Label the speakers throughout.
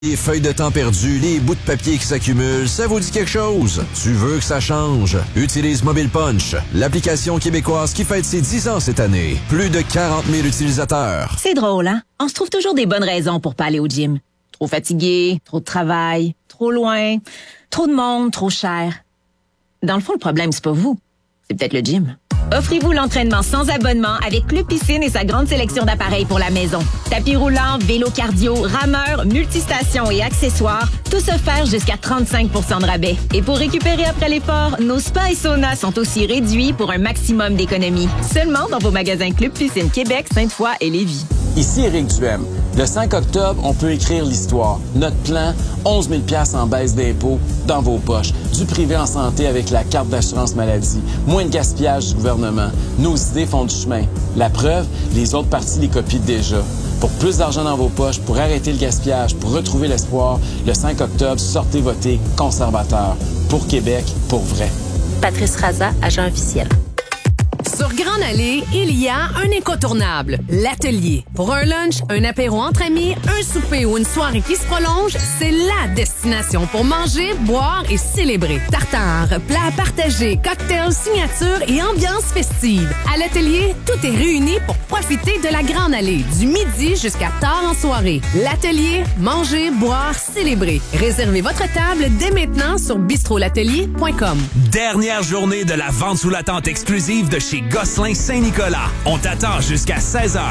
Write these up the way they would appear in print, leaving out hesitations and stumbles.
Speaker 1: Les feuilles de temps perdues, les bouts de papier qui s'accumulent, ça vous dit quelque chose? Tu veux que ça change? Utilise Mobile Punch, l'application québécoise qui fête ses 10 ans cette année. Plus de 40 000 utilisateurs.
Speaker 2: C'est drôle, hein? On se trouve toujours des bonnes raisons pour pas aller au gym. Trop fatigué, trop de travail, trop loin, trop de monde, trop cher. Dans le fond, le problème, c'est pas vous. C'est peut-être le gym. Offrez-vous l'entraînement sans abonnement avec Club Piscine et sa grande sélection d'appareils pour la maison. Tapis roulant, vélo cardio, rameur, multistations et accessoires, tout offert jusqu'à 35 % de rabais. Et pour récupérer après l'effort, nos spas et saunas sont aussi réduits pour un maximum d'économies. Seulement dans vos magasins Club Piscine Québec, Sainte-Foy et Lévis.
Speaker 3: Ici Éric Duhem. Le 5 octobre, on peut écrire l'histoire. Notre plan, 11 000 $ en baisse d'impôts dans vos poches. Du privé en santé avec la carte d'assurance maladie. Moins de gaspillage du gouvernement. Nos idées font du chemin. La preuve, les autres partis les copient déjà. Pour plus d'argent dans vos poches, pour arrêter le gaspillage, pour retrouver l'espoir, le 5 octobre, sortez voter conservateur. Pour Québec, pour vrai.
Speaker 4: Patrice Raza, agent officiel.
Speaker 5: Sur Grande Allée, il y a un incontournable, l'Atelier. Pour un lunch, un apéro entre amis, un souper ou une soirée qui se prolonge, c'est la destination pour manger, boire et célébrer. Tartare, plats à partager, cocktails, signatures et ambiance festive. À l'Atelier, tout est réuni pour profiter de la Grande Allée, du midi jusqu'à tard en soirée. L'Atelier, manger, boire, célébrer. Réservez votre table dès maintenant sur bistrolatelier.com.
Speaker 6: Dernière journée de la vente sous la tente exclusive de chez Gosselin Saint-Nicolas. On t'attend jusqu'à 16h.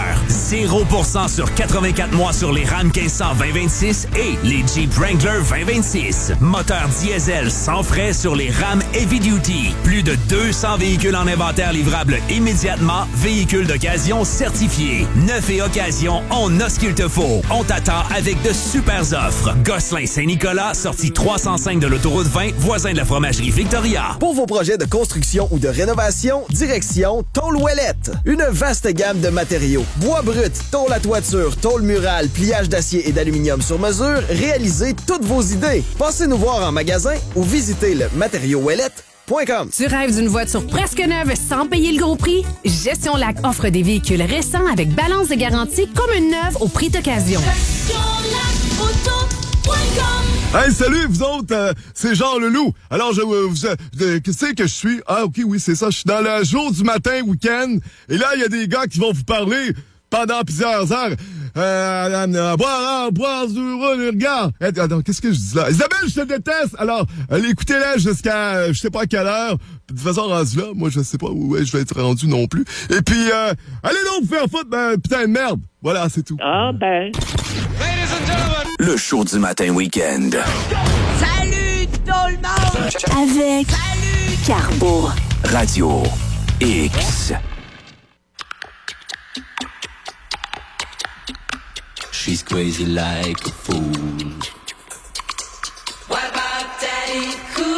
Speaker 6: 0% sur 84 mois sur les Ram 1500 2026 et les Jeep Wrangler 2026. Moteur diesel sans frais sur les Ram Heavy Duty. Plus de 200 véhicules en inventaire livrables immédiatement. Véhicules d'occasion certifiés. Neuf et occasion, on a ce qu'il te faut. On t'attend avec de super offres. Gosselin Saint-Nicolas, sortie 305 de l'autoroute 20, voisin de la fromagerie Victoria.
Speaker 7: Pour vos projets de construction ou de rénovation, direction Tôle Ouellette. Une vaste gamme de matériaux. Bois brut, tôle à toiture, tôle murale, pliage d'acier et d'aluminium sur mesure, réalisez toutes vos idées. Passez nous voir en magasin ou visitez le matériauxouellette.com.
Speaker 5: Tu rêves d'une voiture presque neuve sans payer le gros prix? Gestion Lac offre des véhicules récents avec balance de garantie comme une neuve au prix d'occasion.
Speaker 8: Hey, salut, vous autres, c'est Jean Leloup. Alors, qu'est-ce que je suis? Ah, ok, oui, c'est ça, je suis dans le jour du matin, week-end, et là, il y a des gars qui vont vous parler pendant plusieurs heures. Boire du regard. Attends, qu'est-ce que je dis là? Isabelle, je te déteste! Alors, écoutez-la jusqu'à, je sais pas à quelle heure. De toute façon, rendu là, moi, je sais pas où je vais être rendu non plus. Et puis, allez donc vous faire foutre, putain de merde. Voilà, c'est tout.
Speaker 9: Ah, ben...
Speaker 1: Le show du matin week-end.
Speaker 10: Salut tout le monde!
Speaker 4: Avec Carbo.
Speaker 1: Radio X.
Speaker 11: She's crazy like a fool.
Speaker 10: What about Daddy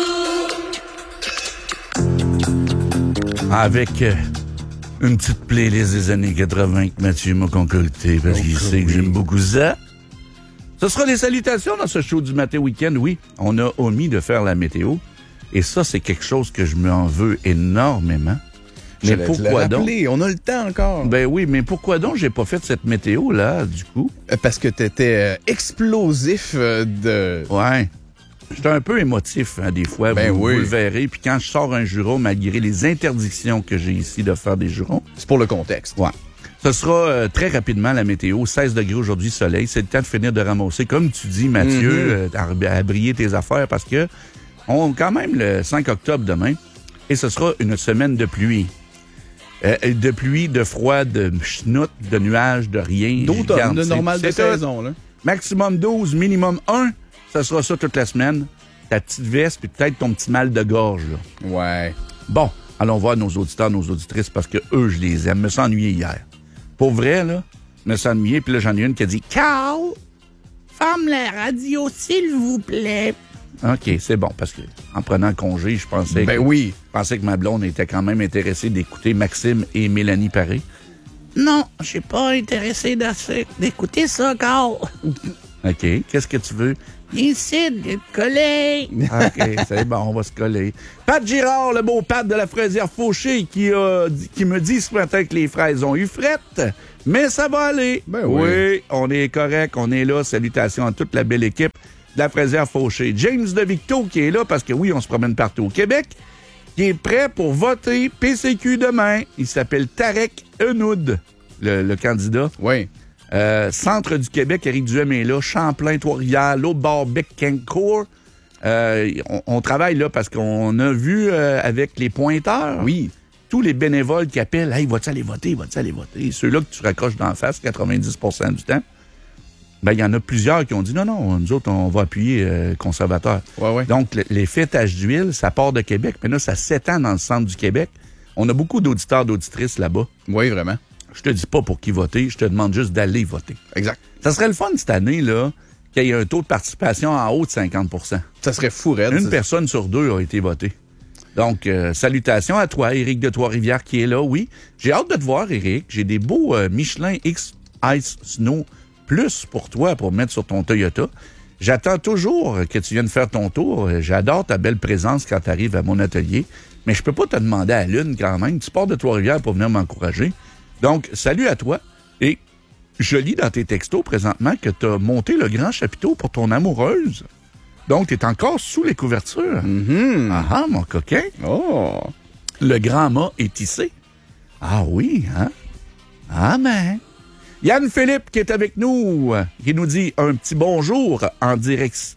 Speaker 10: Cool?
Speaker 12: Avec une petite playlist des années 80 que Mathieu m'a concoctée parce qu'il sait que j'aime beaucoup ça. Ce sera les salutations dans ce show du matin week-end. Oui, on a omis de faire la météo. Et ça, c'est quelque chose que je m'en veux énormément. Mais pourquoi donc?
Speaker 13: On a le temps encore.
Speaker 12: Ben oui, mais pourquoi donc j'ai pas fait cette météo-là, du coup?
Speaker 13: Parce que t'étais explosif de...
Speaker 12: Ouais. J'étais un peu émotif, hein, des fois.
Speaker 13: Ben
Speaker 12: vous
Speaker 13: oui.
Speaker 12: le verrez. Puis quand je sors un juron, malgré les interdictions que j'ai ici de faire des jurons...
Speaker 13: C'est pour le contexte.
Speaker 12: Ouais. Ce sera très rapidement la météo. 16 degrés aujourd'hui, soleil. C'est le temps de finir de ramasser, comme tu dis, Mathieu, à briller tes affaires parce que on a quand même le 5 octobre demain et ce sera une semaine de pluie. De pluie, de froid, de schnout, de nuages, de rien.
Speaker 13: D'automne, de normal de saison, là.
Speaker 12: Maximum 12, minimum 1. Ça sera ça toute la semaine. Ta petite veste puis peut-être ton petit mal de gorge, là.
Speaker 13: Ouais.
Speaker 12: Bon, allons voir nos auditeurs, nos auditrices parce que eux, je les aime. Me suis ennuyé hier. Pour vrai, là, me suis ennuyé. Puis là, j'en ai une qui a dit « Carl, ferme la radio, s'il vous plaît. » OK, c'est bon, parce que en prenant congé, je pensais je pensais que ma blonde était quand même intéressée d'écouter Maxime et Mélanie Paré. Non, je suis pas intéressé d'écouter ça, Carl. OK. Qu'est-ce que tu veux? Ici, de coller. OK, c'est bon, on va se coller. Pat Girard, le beau Pat de la fraisière Fauché, qui me dit ce matin que les fraises ont eu frette, mais ça va aller.
Speaker 13: Ben oui.
Speaker 12: On est correct, on est là. Salutations à toute la belle équipe de la fraisière Fauché. James de Victo, qui est là, parce que oui, on se promène partout au Québec, qui est prêt pour voter PCQ demain. Il s'appelle Tarek Henoud, le candidat.
Speaker 13: Oui.
Speaker 12: Centre du Québec, Éric Duhem est là, Champlain, Trois-Rivières, l'autre bord, Bécancour. On travaille là parce qu'on a vu avec les pointeurs,
Speaker 13: oui,
Speaker 12: tous les bénévoles qui appellent « Hey, vas-tu aller voter? Vas-tu aller voter? » Ceux-là que tu raccroches d'en face 90% du temps, ben il y en a plusieurs qui ont dit « Non, nous autres, on va appuyer conservateur.
Speaker 13: Ouais. »
Speaker 12: Donc, les fêtages d'huile, ça part de Québec, mais là, ça s'étend dans le centre du Québec. On a beaucoup d'auditeurs, d'auditrices là-bas.
Speaker 13: Oui, vraiment.
Speaker 12: Je te dis pas pour qui voter, je te demande juste d'aller voter.
Speaker 13: Exact.
Speaker 12: Ça serait le fun cette année, là, qu'il y ait un taux de participation en haut de 50 %.
Speaker 13: Ça serait fou, raide.
Speaker 12: Une personne sur deux a été votée. Donc, salutations à toi, Éric de Trois-Rivières, qui est là, oui. J'ai hâte de te voir, Éric. J'ai des beaux Michelin X Ice Snow Plus pour toi, pour mettre sur ton Toyota. J'attends toujours que tu viennes faire ton tour. J'adore ta belle présence quand tu arrives à mon atelier. Mais je peux pas te demander à l'une quand même. Tu pars de Trois-Rivières pour venir m'encourager. Donc, salut à toi. Et je lis dans tes textos présentement que tu as monté le grand chapiteau pour ton amoureuse. Donc, tu es encore sous les couvertures.
Speaker 13: Mm-hmm.
Speaker 12: Ah, mon coquin.
Speaker 13: Oh.
Speaker 12: Le grand mât est tissé. Ah oui, hein? Ah ben. Yann Philippe qui est avec nous, qui nous dit un petit bonjour en direct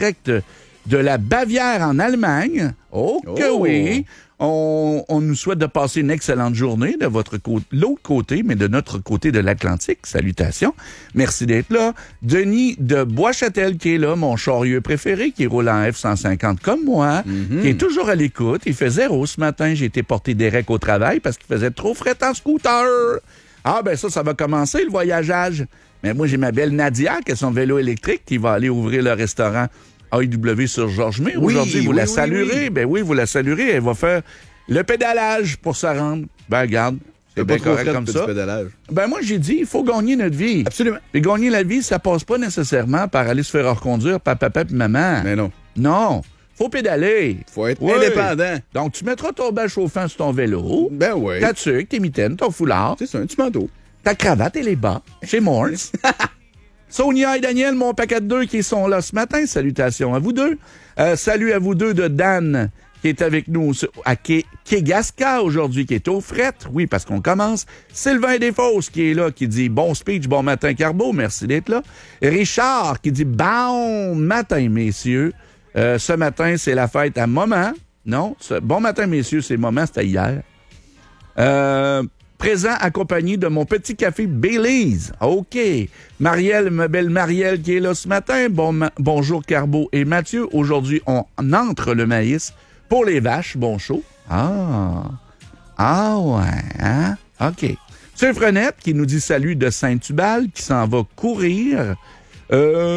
Speaker 12: de la Bavière en Allemagne. Oh que oui! On nous souhaite de passer une excellente journée de l'autre côté, mais de notre côté de l'Atlantique. Salutations. Merci d'être là. Denis de Bois-Châtel qui est là, mon chariot préféré, qui roule en F-150 comme moi, qui est toujours à l'écoute. Il fait 0 ce matin. J'ai été porter des recs au travail parce qu'il faisait trop fret en scooter. Ah ben ça va commencer le voyageage. Mais moi, j'ai ma belle Nadia qui a son vélo électrique qui va aller ouvrir le restaurant AEW sur Georges-May. Aujourd'hui, vous la saluerez. Ben oui, vous la saluerez. Elle va faire le pédalage pour se rendre. Ben regarde, c'est bien correct comme ça. Ben moi, j'ai dit, il faut gagner notre vie.
Speaker 13: Absolument.
Speaker 12: Et gagner la vie, ça passe pas nécessairement par aller se faire reconduire par papa et maman.
Speaker 13: Mais non.
Speaker 12: Non. Faut pédaler.
Speaker 13: Faut être indépendant.
Speaker 12: Donc, tu mettras ton bas chauffant sur ton vélo.
Speaker 13: Ben oui.
Speaker 12: Ta tuque, tes mitaines, ton foulard.
Speaker 13: C'est ça, un petit manteau.
Speaker 12: Ta cravate et les bas. Chez Morse. Sonia et Daniel, mon paquet de deux qui sont là ce matin. Salutations à vous deux. Salut à vous deux de Dan qui est avec nous à Kegaska aujourd'hui, qui est aux frettes. Oui, parce qu'on commence. Sylvain Desfosses qui est là, qui dit bon speech, bon matin Carbo, merci d'être là. Richard qui dit bon matin messieurs. Ce matin, c'est la fête à Moment. Non, bon matin messieurs, c'est Moment, c'était hier. Présent accompagné de mon petit café Baileys. OK. Marielle, ma belle Marielle qui est là ce matin. Bonjour Carbo et Mathieu. Aujourd'hui, on entre le maïs pour les vaches. Bon show. Ah ouais, hein? OK. Monsieur Frenette qui nous dit salut de Saint-Tubal, qui s'en va courir un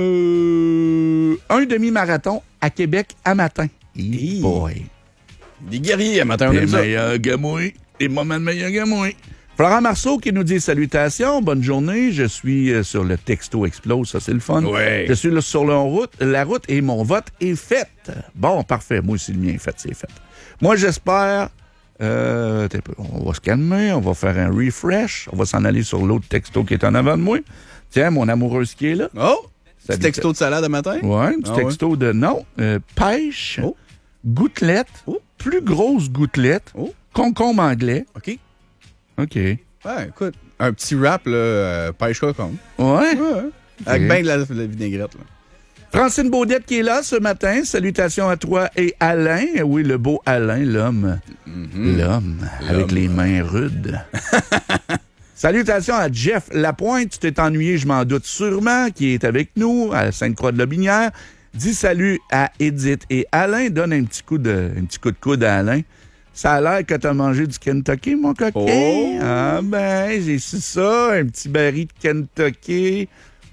Speaker 12: demi-marathon à Québec à matin.
Speaker 13: Hey
Speaker 12: boy.
Speaker 13: Des guerriers à matin.
Speaker 12: Des meilleurs gamouilles. Des moments de meilleurs gamouilles. Florent Marceau qui nous dit salutations, bonne journée. Je suis sur le texto explose, ça c'est le fun.
Speaker 13: Ouais.
Speaker 12: Je suis là sur la route et mon vote est fait. Bon, parfait. Moi aussi, le mien est fait, c'est fait. Moi, j'espère... on va se calmer, on va faire un refresh. On va s'en aller sur l'autre texto qui est en avant de moi. Tiens, mon amoureuse qui est là.
Speaker 13: Oh! Petit texto de salade à matin?
Speaker 12: Ouais, un petit texto de... Non, pêche, gouttelette, plus grosse gouttelette, concombre anglais.
Speaker 13: OK.
Speaker 12: Ouais,
Speaker 13: écoute, un petit wrap, là, pêche concombre.
Speaker 12: Ouais.
Speaker 13: Avec bien de la vinaigrette, là.
Speaker 12: Francine Baudette qui est là ce matin. Salutations à toi et Alain. Oui, le beau Alain, l'homme. L'homme avec les mains rudes. Salutations à Jeff Lapointe. Tu t'es ennuyé, je m'en doute sûrement, qui est avec nous à Sainte-Croix-de-Lobinière. Dis salut à Edith et Alain. Donne un petit coup de coude à Alain. Ça a l'air que t'as mangé du Kentucky, mon coquin.
Speaker 13: Oh.
Speaker 12: Ah ben, j'ai su ça, un petit baril de Kentucky.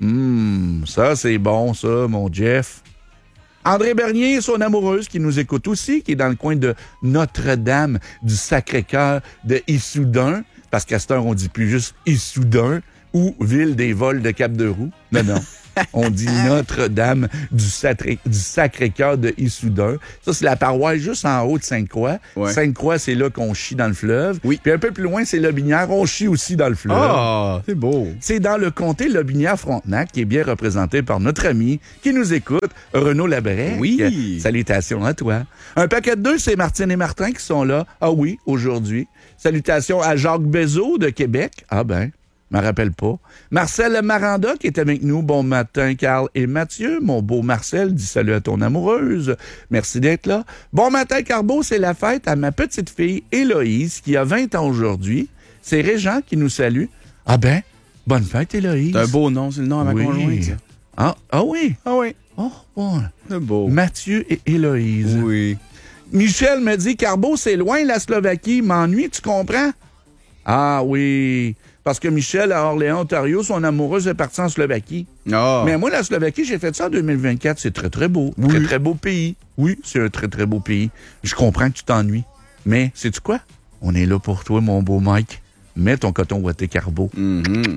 Speaker 12: Ça, c'est bon, ça, mon Jeff. André Bernier, son amoureuse, qui nous écoute aussi, qui est dans le coin de Notre-Dame du Sacré-Cœur de Issoudun, parce qu'à cette heure, on dit plus juste Issoudun ou Ville des Vols de Cap-de-Roue. Non. On dit Notre-Dame du Sacré-Cœur de Issoudun. Ça, c'est la paroisse juste en haut de Sainte-Croix.
Speaker 13: Ouais.
Speaker 12: Sainte-Croix, c'est là qu'on chie dans le fleuve.
Speaker 13: Oui.
Speaker 12: Puis un peu plus loin, c'est Lobinière. On chie aussi dans le fleuve.
Speaker 13: Ah, c'est beau.
Speaker 12: C'est dans le comté Lobinière-Frontenac, qui est bien représenté par notre ami qui nous écoute, Renaud Labrec.
Speaker 13: Oui.
Speaker 12: Salutations à toi. Un paquet de deux, c'est Martine et Martin qui sont là. Ah oui, aujourd'hui. Salutations à Jacques Bézot de Québec. Ah ben, je me rappelle pas. Marcel Maranda qui est avec nous. Bon matin, Carl et Mathieu. Mon beau Marcel dit salut à ton amoureuse. Merci d'être là. Bon matin, Carbo, c'est la fête à ma petite fille Héloïse qui a 20 ans aujourd'hui. C'est Régent qui nous salue. Ah ben, bonne fête, Héloïse.
Speaker 13: C'est un beau nom, c'est le nom à ma conjointe. Ça.
Speaker 12: Ah oui?
Speaker 13: Ah oui.
Speaker 12: Oh, bon.
Speaker 13: C'est beau.
Speaker 12: Mathieu et Héloïse.
Speaker 13: Oui.
Speaker 12: Michel me dit, Carbo, c'est loin la Slovaquie. M'ennuie, tu comprends? Ah oui. Parce que Michel, à Orléans, Ontario, son amoureuse est partie en Slovaquie.
Speaker 13: Oh.
Speaker 12: Mais moi, la Slovaquie, j'ai fait ça en 2024. C'est très, très beau.
Speaker 13: Oui.
Speaker 12: Très, très beau pays. Oui, c'est un très, très beau pays. Je comprends que tu t'ennuies. Mais, sais-tu quoi? On est là pour toi, mon beau Mike. Mets ton coton ouaté Carbo.
Speaker 13: Mm-hmm.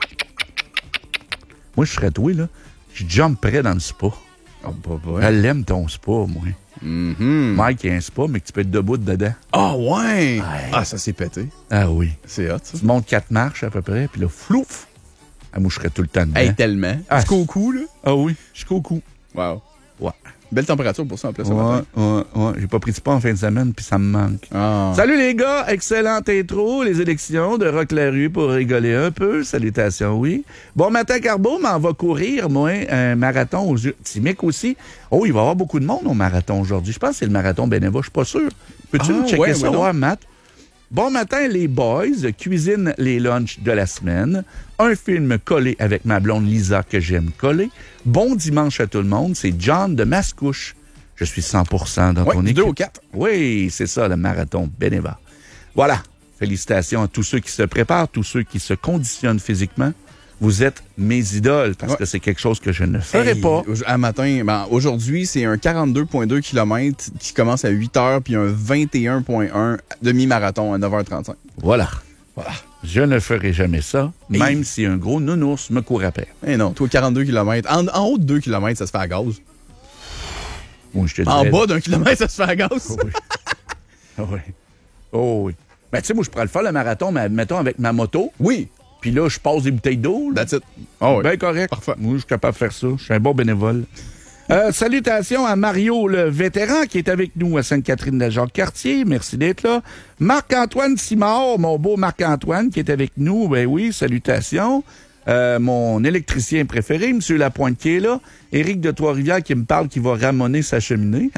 Speaker 12: Moi, je serais toi, là. Je jumperais dans le spa.
Speaker 13: Oh, bah,
Speaker 12: Elle aime ton spa, moi.
Speaker 13: Mm-hmm.
Speaker 12: Mike, il y a un spa, mais que tu peux être debout dedans.
Speaker 13: Ah, ouais. Ah, ça s'est pété.
Speaker 12: Ah oui.
Speaker 13: C'est hot, ça.
Speaker 12: Tu montes 4 marches à peu près, puis là, flouf! Ah, moi, je serais tout le temps dedans.
Speaker 13: Hey, tellement.
Speaker 12: Ah,
Speaker 13: Jusqu'au cou, là.
Speaker 12: Ah oui, jusqu'au cou.
Speaker 13: Wow.
Speaker 12: Ouais.
Speaker 13: Belle température pour ça, en plus, ce
Speaker 12: Ouais,
Speaker 13: matin.
Speaker 12: ouais. J'ai pas pris de spa en fin de semaine, puis ça me manque.
Speaker 13: Ah.
Speaker 12: Salut les gars, excellente intro, les élections de Roch Larue pour rigoler un peu. Salutations, oui. Bon matin, Carbo, mais on va courir, moi, un marathon aux yeux. Timic aussi. Oh, il va y avoir beaucoup de monde au marathon aujourd'hui. Je pense que c'est le marathon bénévole, je suis pas sûr. Peux-tu me checker ça, ouais, Matt? Bon matin, les boys, cuisine les lunchs de la semaine. Un film collé avec ma blonde Lisa que j'aime coller. Bon dimanche à tout le monde, c'est John de Mascouche. Je suis 100% dans ton équipe.
Speaker 13: 2 au 4.
Speaker 12: Oui, c'est ça, le marathon bénévole. Voilà. Félicitations à tous ceux qui se préparent, tous ceux qui se conditionnent physiquement. Vous êtes mes idoles parce que c'est quelque chose que je ne ferai pas.
Speaker 13: Un matin, aujourd'hui, c'est un 42,2 km qui commence à 8 h puis un 21,1 demi-marathon à 9h35.
Speaker 12: Voilà. Je ne ferai jamais ça, même si un gros nounours me court après.
Speaker 13: Eh non, toi, 42 km. En haut de 2 km, ça se fait à gaz.
Speaker 12: Oui, je te
Speaker 13: En
Speaker 12: dirais.
Speaker 13: bas d'un kilomètre, ça se fait à gaz.
Speaker 12: Oui. Oui. Oh oui. Ben, tu sais, moi, je pourrais le faire, le marathon, mais mettons avec ma moto.
Speaker 13: Oui.
Speaker 12: Puis là, je passe des bouteilles d'eau.
Speaker 13: That's it. Oh, oui.
Speaker 12: Ben correct.
Speaker 13: Parfait.
Speaker 12: Moi, je suis capable de faire ça. Je suis un bon bénévole. Salutations à Mario, le vétéran, qui est avec nous à Sainte-Catherine-de-Jacques-Cartier. Merci d'être là. Marc-Antoine Simard, mon beau Marc-Antoine, qui est avec nous. Ben oui, salutations. Mon électricien préféré, M. Lapointe, qui est là. Éric de Trois-Rivières, qui me parle qu'il va ramoner sa cheminée.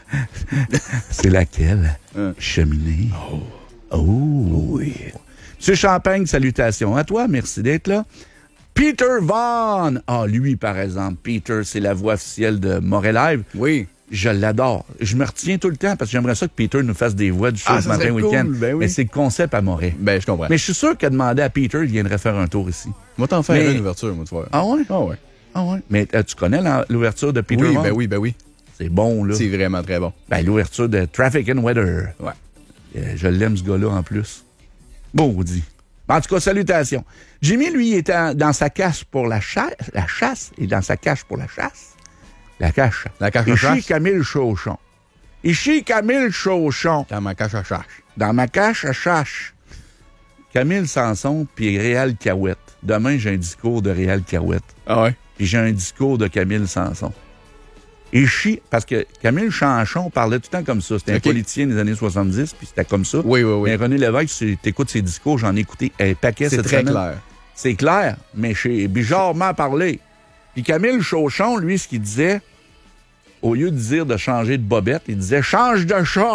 Speaker 12: C'est laquelle? Cheminée. Oh, oui. M. Champagne, salutations à toi. Merci d'être là. Peter Vaughn. Ah, lui, par exemple. Peter, c'est la voix officielle de Moret Live.
Speaker 13: Oui.
Speaker 12: Je l'adore. Je me retiens tout le temps parce que j'aimerais ça que Peter nous fasse des voix du show ce matin
Speaker 13: cool.
Speaker 12: week-end.
Speaker 13: Ben oui.
Speaker 12: Mais c'est le concept à Moret.
Speaker 13: Ben, je comprends.
Speaker 12: Mais je suis sûr que demander à Peter, il viendrait faire un tour ici.
Speaker 13: Moi, t'en fais une ouverture, moi, tu vois.
Speaker 12: Ah ouais?
Speaker 13: Ah ouais.
Speaker 12: Ah ouais. Mais tu connais l'ouverture de Peter
Speaker 13: Oui,
Speaker 12: Vaughn?
Speaker 13: ben oui.
Speaker 12: C'est bon, là.
Speaker 13: C'est vraiment très bon.
Speaker 12: Ben, l'ouverture de Traffic and Weather.
Speaker 13: Ouais.
Speaker 12: Je l'aime, ce gars-là, en plus. Bon, dit. En tout cas, salutations. Jimmy, lui, était dans sa cache pour la chasse et dans sa cache pour la chasse. La cache.
Speaker 13: La cache à chasse.
Speaker 12: Ici, Camille Chauchon. Ici, Camille Chauchon.
Speaker 13: Dans ma cache à chasse.
Speaker 12: Dans ma cache à chasse. Camille Sanson puis Réal Cahouette. Demain, j'ai un discours de Réal Cahouette.
Speaker 13: Ah ouais?
Speaker 12: Puis j'ai un discours de Camille Sanson. Ici, parce que Camille Chanchon parlait tout le temps comme ça. C'était un politicien des années 70, puis c'était comme ça.
Speaker 13: Oui.
Speaker 12: Mais René Lévesque, si t'écoutes ses discours, j'en ai écouté un paquet cette semaine.
Speaker 13: C'est très clair.
Speaker 12: C'est clair, mais j'ai bizarrement parlé. Puis Camille Chauchon, lui, ce qu'il disait, au lieu de dire de changer de bobette, il disait « change de short ».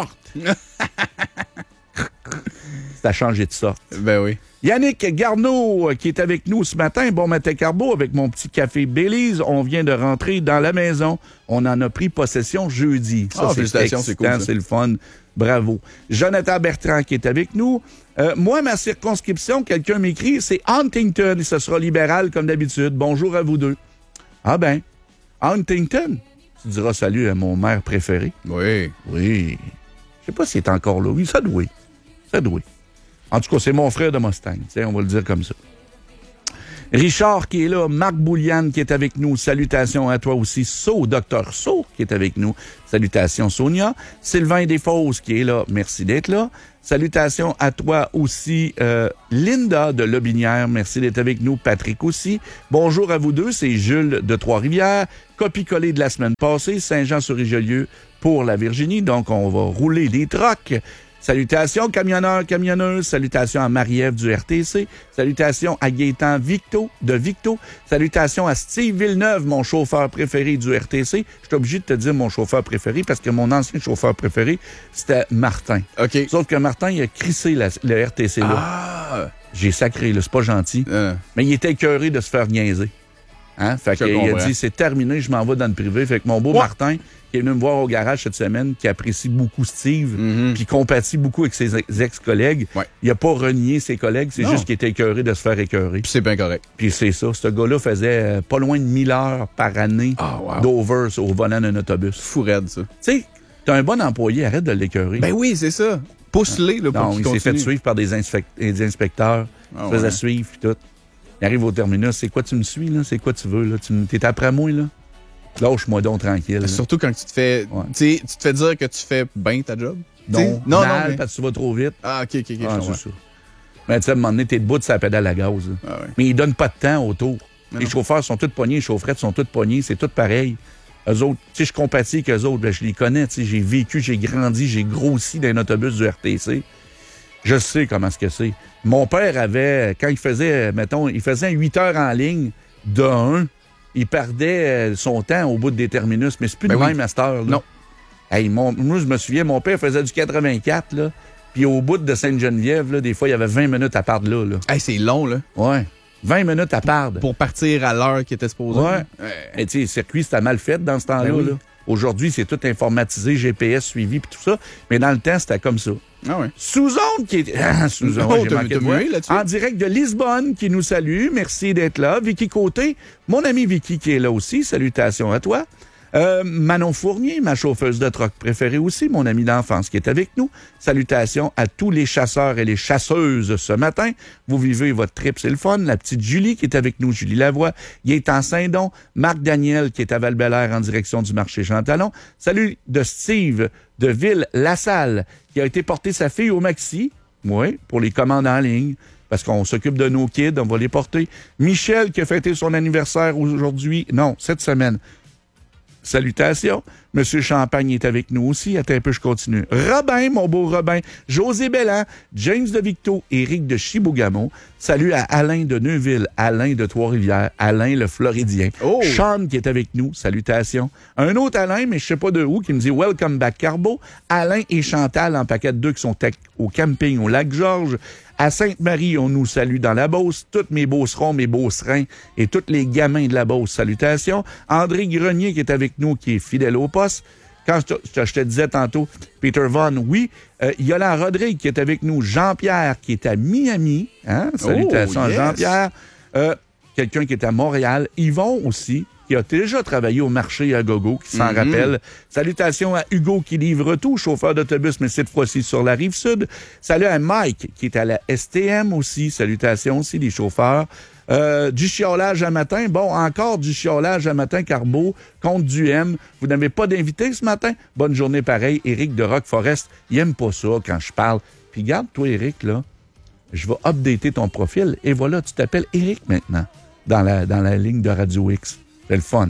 Speaker 12: Ça a changé de sorte.
Speaker 13: Ben oui.
Speaker 12: Yannick Garneau, qui est avec nous ce matin. Bon matin, Carbo, avec mon petit café Belize. On vient de rentrer dans la maison. On en a pris possession jeudi. Ça,
Speaker 13: félicitations, c'est cool.
Speaker 12: C'est le fun. Bravo. Jonathan Bertrand, qui est avec nous. Moi, ma circonscription, quelqu'un m'écrit, c'est Huntington et ce sera libéral comme d'habitude. Bonjour à vous deux. Ah ben, Huntington. Tu diras salut à mon maire préféré.
Speaker 13: Oui.
Speaker 12: Oui. Je sais pas s'il est encore là. Oui, ça doit. Ça doit. En tout cas, c'est mon frère de Mustang. On va le dire comme ça. Richard qui est là, Marc Bouliane qui est avec nous, salutations à toi aussi, Dr. So qui est avec nous, salutations Sonia, Sylvain Desfosses qui est là, merci d'être là, salutations à toi aussi, Linda de Lobinière, merci d'être avec nous, Patrick aussi, bonjour à vous deux, c'est Jules de Trois-Rivières, copie-collé de la semaine passée, Saint-Jean-sur-Richelieu pour la Virginie, donc on va rouler les trocs. Salutations camionneurs, camionneuses. Salutations à Marie-Ève du RTC. Salutations à Gaétan de Victo. Salutations à Steve Villeneuve, mon chauffeur préféré du RTC. Je suis obligé de te dire mon chauffeur préféré parce que mon ancien chauffeur préféré, c'était Martin. OK. Sauf que Martin, il a crissé le RTC là. Ah! J'ai sacré, là. C'est pas gentil. Mais il était écœuré de se faire niaiser. Hein? Fait qu'il a dit, c'est terminé, je m'en vais dans le privé. Fait que mon beau Martin, qui est venu me voir au garage cette semaine, qui apprécie beaucoup Steve, puis compatit beaucoup avec ses ex-collègues, il a pas renié ses collègues, c'est juste qu'il était écœuré de se faire écœurer. Puis
Speaker 13: c'est bien correct.
Speaker 12: Puis c'est ça, ce gars-là faisait pas loin de 1000 heures par année d'over au volant d'un autobus.
Speaker 13: Fou raide, ça.
Speaker 12: Tu sais, t'as un bon employé, arrête de l'écœurer.
Speaker 13: Ben oui, c'est ça. Pousse-les, là, pour
Speaker 12: non,
Speaker 13: qu'il
Speaker 12: il
Speaker 13: continue.
Speaker 12: s'est fait suivre par des inspecteurs, il faisait suivre, puis tout. Il arrive au terminus, c'est quoi tu me suis, là? C'est quoi tu veux, là? T'es après moi, là? Lâche-moi donc tranquille. Là.
Speaker 13: Surtout quand tu te fais... Tu te fais dire que tu fais bien ta job?
Speaker 12: Non, mais... parce que tu vas trop vite.
Speaker 13: Ah, OK,
Speaker 12: c'est ça. Mais tu sais, à un moment donné, t'es debout de sa pédale à gaz. Mais ils donnent pas de temps autour. Les chauffeurs sont tous pognés, les chaufferettes sont toutes pognées, c'est tout pareil. Eux autres, tu sais, je compatis avec eux autres, ben, je les connais, tu sais, j'ai vécu, j'ai grandi, j'ai grossi dans un autobus du RTC. Je sais comment ce que c'est. Mon père avait, quand il faisait, mettons, il faisait 8 heures en ligne de 1, il perdait son temps au bout des terminus, mais c'est plus de même à cette heure. Là.
Speaker 13: Non.
Speaker 12: Hey, moi, je me souviens, mon père faisait du 84, là, puis au bout de Sainte-Geneviève, là, des fois, il y avait 20 minutes à part de là.
Speaker 13: Hey, c'est long, là.
Speaker 12: Ouais. 20 minutes à perdre.
Speaker 13: Pour partir à l'heure qui était supposée.
Speaker 12: Ouais. Et tu sais, le circuit, c'était mal fait dans ce temps-là. Là. Aujourd'hui, c'est tout informatisé, GPS suivi puis tout ça. Mais dans le temps, c'était comme ça.
Speaker 13: Ah ouais.
Speaker 12: Sous-Onde qui est... Sous-Onde, j'ai manqué de voix. En direct de Lisbonne qui nous salue. Merci d'être là. Vicky Côté, mon ami Vicky qui est là aussi. Salutations à toi. Manon Fournier, ma chauffeuse de troc préférée aussi, mon ami d'enfance qui est avec nous. Salutations à tous les chasseurs et les chasseuses ce matin. Vous vivez votre trip, c'est le fun. La petite Julie qui est avec nous, Julie Lavoie. Gaétan Saint-Don. Marc Daniel qui est à Val-Bélair en direction du marché Jean Talon. Salut de Steve de Ville-la-Salle qui a été porter sa fille au Maxi. Oui, pour les commandes en ligne. Parce qu'on s'occupe de nos kids, on va les porter. Michel qui a fêté son anniversaire aujourd'hui. Non, cette semaine. Salutations. Monsieur Champagne est avec nous aussi. Attends un peu, je continue. Robin, mon beau Robin. José Bellan. James de Victo. Éric de Chibougamau. Salut à Alain de Neuville. Alain de Trois-Rivières. Alain le Floridien. Sean qui est avec nous. Salutations. Un autre Alain, mais je sais pas de où, qui me dit Welcome back Carbo. Alain et Chantal en paquet de 2 qui sont au camping au Lac-Georges. À Sainte-Marie, on nous salue dans la Beauce. Tous mes Beaucerons, mes Beaucerins et tous les gamins de la Beauce. Salutations. André Grenier qui est avec nous, qui est fidèle au poste. Quand je te disais tantôt, Peter Vaughan, oui. Yolande Rodrigue qui est avec nous. Jean-Pierre qui est à Miami. Hein? Salutations à Jean-Pierre. Quelqu'un qui est à Montréal. Yvon aussi, qui a déjà travaillé au marché à gogo, qui s'en rappelle. Salutations à Hugo qui livre tout, chauffeur d'autobus, mais cette fois-ci sur la Rive-Sud. Salut à Mike qui est à la STM aussi. Salutations aussi, les chauffeurs. Du chiolage à matin. Bon, encore du chiolage à matin, Carbo, contre du M. Vous n'avez pas d'invité ce matin? Bonne journée pareil. Éric de Rock Forest, il aime pas ça quand je parle. Puis garde, toi, Éric, là, je vais updater ton profil et voilà, tu t'appelles Éric maintenant dans la ligne de Radio X. C'est le fun.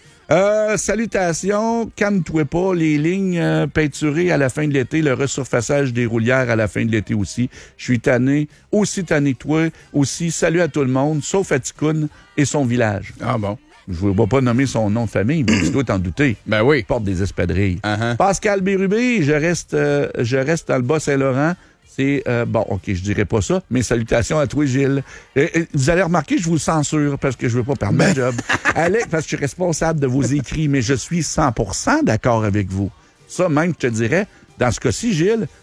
Speaker 12: Salutations, calme-toi pas, les lignes peinturées à la fin de l'été, le resurfaçage des roulières à la fin de l'été aussi. Je suis tanné, aussi tanné que toi, aussi. Salut à tout le monde, sauf à Ticoun et son village.
Speaker 13: Ah bon?
Speaker 12: Je ne vais pas nommer son nom de famille, mais tu dois t'en douter.
Speaker 13: Ben oui.
Speaker 12: Il porte des espadrilles. Pascal Bérubé, je reste dans le Bas-Saint-Laurent. C'est, bon, OK, je dirais pas ça, mais salutations à toi, Gilles. Vous allez remarquer, je vous censure parce que je veux pas perdre mon job. Alex, parce que je suis responsable de vos écrits, mais je suis 100% d'accord avec vous. Ça, même, je te dirais, dans ce cas-ci, Gilles,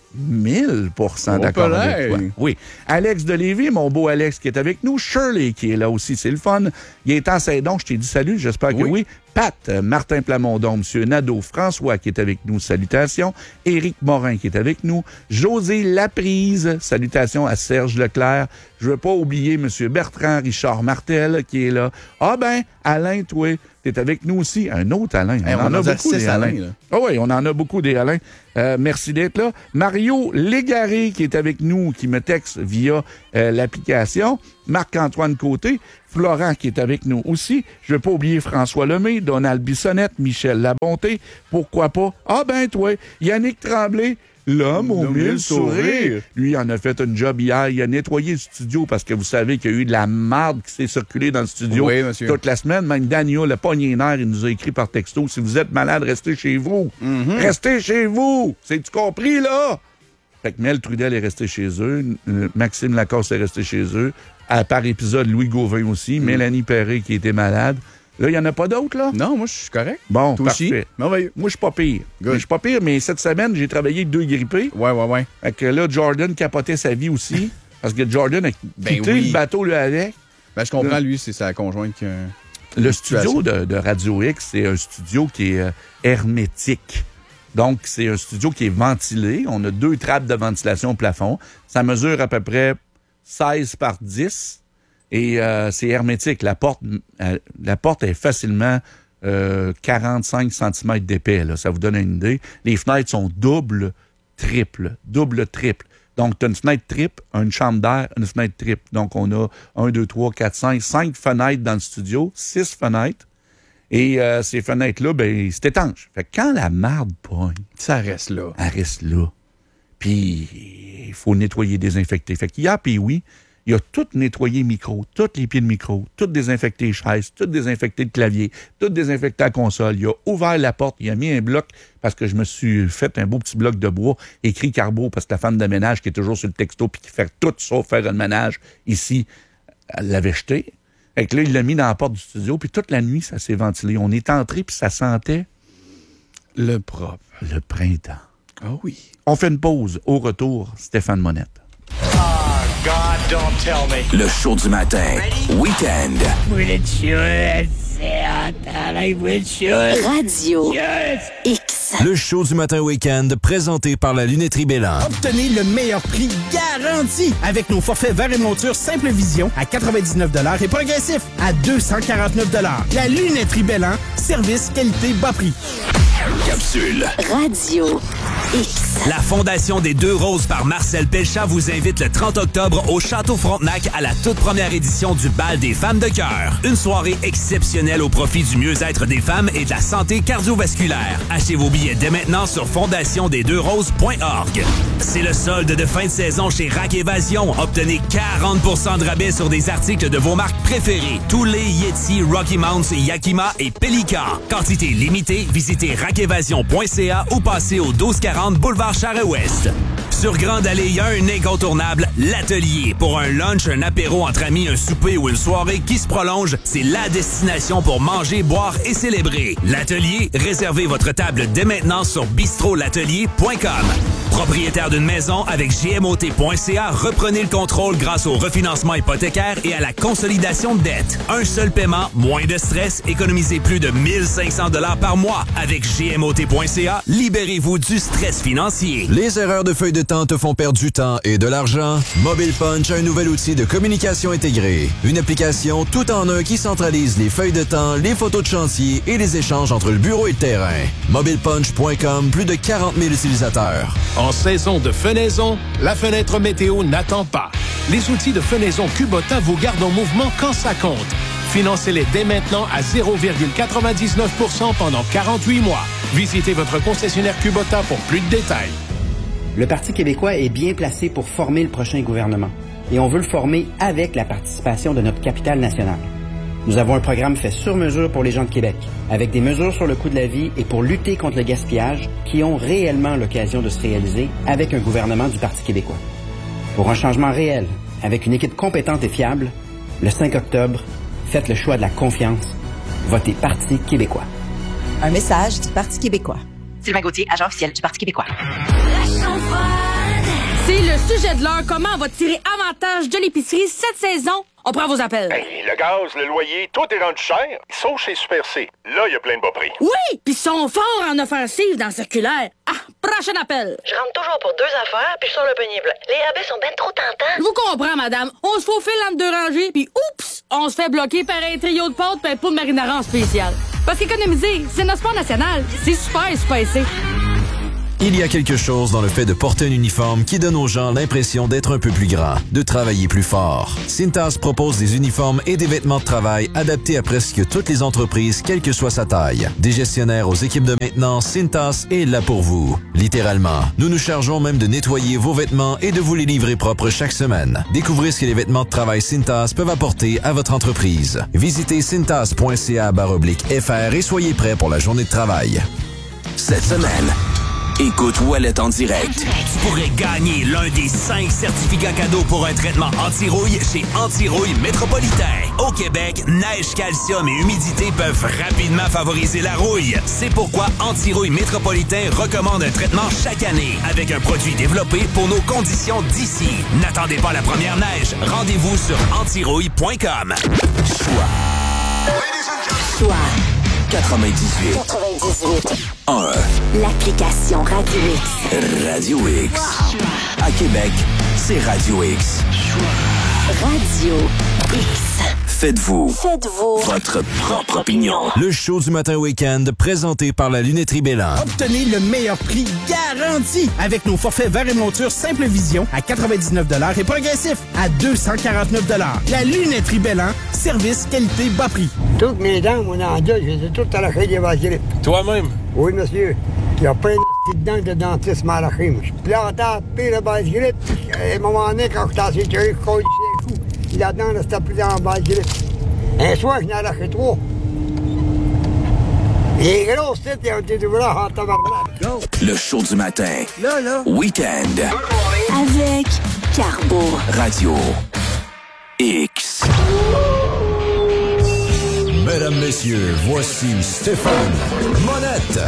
Speaker 12: 1000% d'accord avec toi. Oui. Alex de Lévis, mon beau Alex qui est avec nous. Shirley qui est là aussi, c'est le fun. Gaétan Saint-Don, je t'ai dit salut, j'espère que oui. Pat, Martin Plamondon, M. Nadeau, François qui est avec nous, salutations. Éric Morin qui est avec nous. José Laprise, salutations à Serge Leclerc. Je veux pas oublier M. Bertrand Richard Martel qui est là. Ah ben, Alain, toi, t'es avec nous aussi. Un autre Alain.
Speaker 13: On en a beaucoup des Alain.
Speaker 12: Ah oui, on en a beaucoup des Alain. Merci d'être là. Mario Légaré qui est avec nous, qui me texte via l'application. Marc-Antoine Côté. Florent qui est avec nous aussi. Je veux pas oublier François Lemay, Donald Bissonnette, Michel Labonté. Pourquoi pas? Ah ben toi, Yannick Tremblay. L'homme au mille sourires. Lui, il en a fait une job hier. Il a nettoyé le studio parce que vous savez qu'il y a eu de la marde qui s'est circulée dans le studio toute la semaine. Même Daniel, le pogné nerf, il nous a écrit par texto. Si vous êtes malade, restez chez vous. Restez chez vous. C'est-tu compris, là? Fait que Mel Trudel est resté chez eux. Maxime Lacoste est resté chez eux. Par épisode, Louis Gauvin aussi. Mélanie Perret qui était malade. Là, il n'y en a pas d'autres, là?
Speaker 13: Non, moi, je suis correct.
Speaker 12: Bon, parfait. Moi, je suis pas pire. Je suis pas pire, mais cette semaine, j'ai travaillé avec 2 grippés.
Speaker 13: Ouais.
Speaker 12: Fait que là, Jordan capotait sa vie aussi. Parce que Jordan a quitté le bateau, là, avec.
Speaker 13: Ben, je comprends, lui, c'est sa conjointe qui a...
Speaker 12: Le studio de Radio X, c'est un studio qui est hermétique. Donc, c'est un studio qui est ventilé. On a 2 trappes de ventilation au plafond. Ça mesure à peu près 16 par 10. Et c'est hermétique. La porte est facilement 45 cm d'épais. Là. Ça vous donne une idée. Les fenêtres sont double, triple. Donc, tu as une fenêtre triple, une chambre d'air, une fenêtre triple. Donc, on a 1, 2, 3, 4, 5 fenêtres dans le studio, 6 fenêtres. Et ces fenêtres-là, ben, c'est étanche. Fait que quand la marde pogne,
Speaker 13: ça reste là.
Speaker 12: Elle reste là. Puis, il faut nettoyer, désinfecter. Fait qu'hier, puis oui, il a tout nettoyé micro, tous les pieds de micro, tout désinfecté les chaises, tout désinfecté le clavier, tout désinfecté la console. Il a ouvert la porte, il a mis un bloc, parce que je me suis fait un beau petit bloc de bois, écrit Carbo, parce que la femme de ménage qui est toujours sur le texto puis qui fait tout sauf faire un ménage ici, elle l'avait jeté. Fait que là, il l'a mis dans la porte du studio, puis toute la nuit, ça s'est ventilé. On est entré, puis ça sentait
Speaker 13: le propre.
Speaker 12: Le printemps.
Speaker 13: Ah oui.
Speaker 12: On fait une pause. Au retour, Stéphane Monette.
Speaker 9: God, don't tell me.
Speaker 1: Le show du matin. Week-end.
Speaker 4: Radio X.
Speaker 1: Le show du matin week-end présenté par la lunetterie Bélan.
Speaker 14: Obtenez le meilleur prix garanti avec nos forfaits verre et monture Simple Vision à 99$ et progressif à 249$. La lunetterie Bélan, service, qualité, bas prix.
Speaker 1: Capsule.
Speaker 4: Radio X.
Speaker 6: La Fondation des Deux Roses par Marcel Pelchat vous invite le 30 octobre au Château Frontenac à la toute première édition du Bal des femmes de cœur. Une soirée exceptionnelle au profit du mieux-être des femmes et de la santé cardiovasculaire. Achetez vos billets dès maintenant sur fondationdesdeuxroses.org. C'est le solde de fin de saison chez Rack Évasion. Obtenez 40% de rabais sur des articles de vos marques préférées. Tous les Yeti, Rocky Mounts, Yakima et Pelican. Quantité limitée, visitez rackévasion.ca ou passez au 1240 Boulevard Charest-Ouest. Sur Grande Allée, il y a un incontournable, l'Atelier. Pour un lunch, un apéro entre amis, un souper ou une soirée qui se prolonge, c'est la destination pour manger, boire et célébrer. L'Atelier, réservez votre table dès maintenant sur bistrolatelier.com. Propriétaire d'une maison avec GMOT.ca, reprenez le contrôle grâce au refinancement hypothécaire et à la consolidation de dettes. Un seul paiement, moins de stress, économisez plus de 1500$ par mois. Avec GMOT.ca, libérez-vous du stress financier.
Speaker 1: Les erreurs de feuille de temps te font perdre du temps et de l'argent? Mobile Punch a un nouvel outil de communication intégré. Une application tout en un qui centralise les feuilles de temps, les photos de chantier et les échanges entre le bureau et le terrain. MobilePunch.com, plus de 40 000 utilisateurs.
Speaker 15: En saison de fenaison, la fenêtre météo n'attend pas. Les outils de fenaison Kubota vous gardent en mouvement quand ça compte. Financez-les dès maintenant à 0,99% pendant 48 mois. Visitez votre concessionnaire Kubota pour plus de détails.
Speaker 16: Le Parti québécois est bien placé pour former le prochain gouvernement. Et on veut le former avec la participation de notre capitale nationale. Nous avons un programme fait sur mesure pour les gens de Québec, avec des mesures sur le coût de la vie et pour lutter contre le gaspillage qui ont réellement l'occasion de se réaliser avec un gouvernement du Parti québécois. Pour un changement réel, avec une équipe compétente et fiable, le 5 octobre, faites le choix de la confiance. Votez Parti québécois.
Speaker 17: Un message du Parti québécois.
Speaker 18: Sylvain Gauthier, agent officiel du Parti québécois.
Speaker 10: La chanfreine.
Speaker 17: C'est le sujet de l'heure. Comment on va tirer avantage de l'épicerie cette saison? On prend vos appels.
Speaker 18: Hey, le gaz, le loyer, tout est rendu cher. Sauf chez Super C. Là, il y a plein de bas prix.
Speaker 17: Oui! Puis ils sont forts en offensive dans circulaire. Ah, prochain appel.
Speaker 19: Je rentre toujours pour 2 affaires, puis je sors le panier plein. Les rabais sont ben trop tentants.
Speaker 17: Je vous comprends, madame. On se faufile entre 2 rangées, puis oups! On se fait bloquer par un trio de pâtes pis un pot de marinara en spécial. Parce qu'économiser, c'est notre sport national. C'est super spacé.
Speaker 1: Il y a quelque chose dans le fait de porter un uniforme qui donne aux gens l'impression d'être un peu plus grand, de travailler plus fort. Cintas propose des uniformes et des vêtements de travail adaptés à presque toutes les entreprises, quelle que soit sa taille. Des gestionnaires aux équipes de maintenance, Cintas est là pour vous. Littéralement, nous nous chargeons même de nettoyer vos vêtements et de vous les livrer propres chaque semaine. Découvrez ce que les vêtements de travail Cintas peuvent apporter à votre entreprise. Visitez cintas.ca/FR et soyez prêts pour la journée de travail.
Speaker 6: Cette semaine, écoute Ouellet en direct. Tu pourrais gagner l'un des 5 certificats cadeaux pour un traitement anti-rouille chez Anti-Rouille Métropolitain. Au Québec, neige, calcium et humidité peuvent rapidement favoriser la rouille. C'est pourquoi Anti-Rouille Métropolitain recommande un traitement chaque année avec un produit développé pour nos conditions d'ici. N'attendez pas la première neige. Rendez-vous sur antirouille.com.
Speaker 4: Choix
Speaker 11: 98. 1.
Speaker 4: L'application Radio X.
Speaker 11: Radio X. À Québec, c'est Radio X.
Speaker 4: Radio X.
Speaker 11: Faites-vous
Speaker 4: votre
Speaker 11: propre opinion.
Speaker 1: Le show du matin week-end présenté par la Lunetterie Bélan.
Speaker 14: Obtenez le meilleur prix garanti avec nos forfaits verre et monture Simple Vision à 99$ et progressif à 249$. La Lunetterie Bélan, service, qualité, bas prix.
Speaker 20: Toutes mes dents, mon endeuil, je les ai toutes arrachées des vaseline.
Speaker 21: Toi-même?
Speaker 20: Oui, monsieur. Il y a plein de dents de dentiste m'arracher. Je plantais pire le base-grippe. À un moment donné, quand je suis assez tiré, je colle un coup. Là-dedans, là, c'était plus dans le base-grippe. Un soir, je n'ai arraché 3. Les grosses têtes, ils ont été ouverts en tabarnak.
Speaker 11: Le show du matin.
Speaker 20: Là.
Speaker 11: Week-end.
Speaker 4: Avec Carbo.
Speaker 11: Radio X.
Speaker 1: Mesdames, messieurs, voici Stéphane Monette.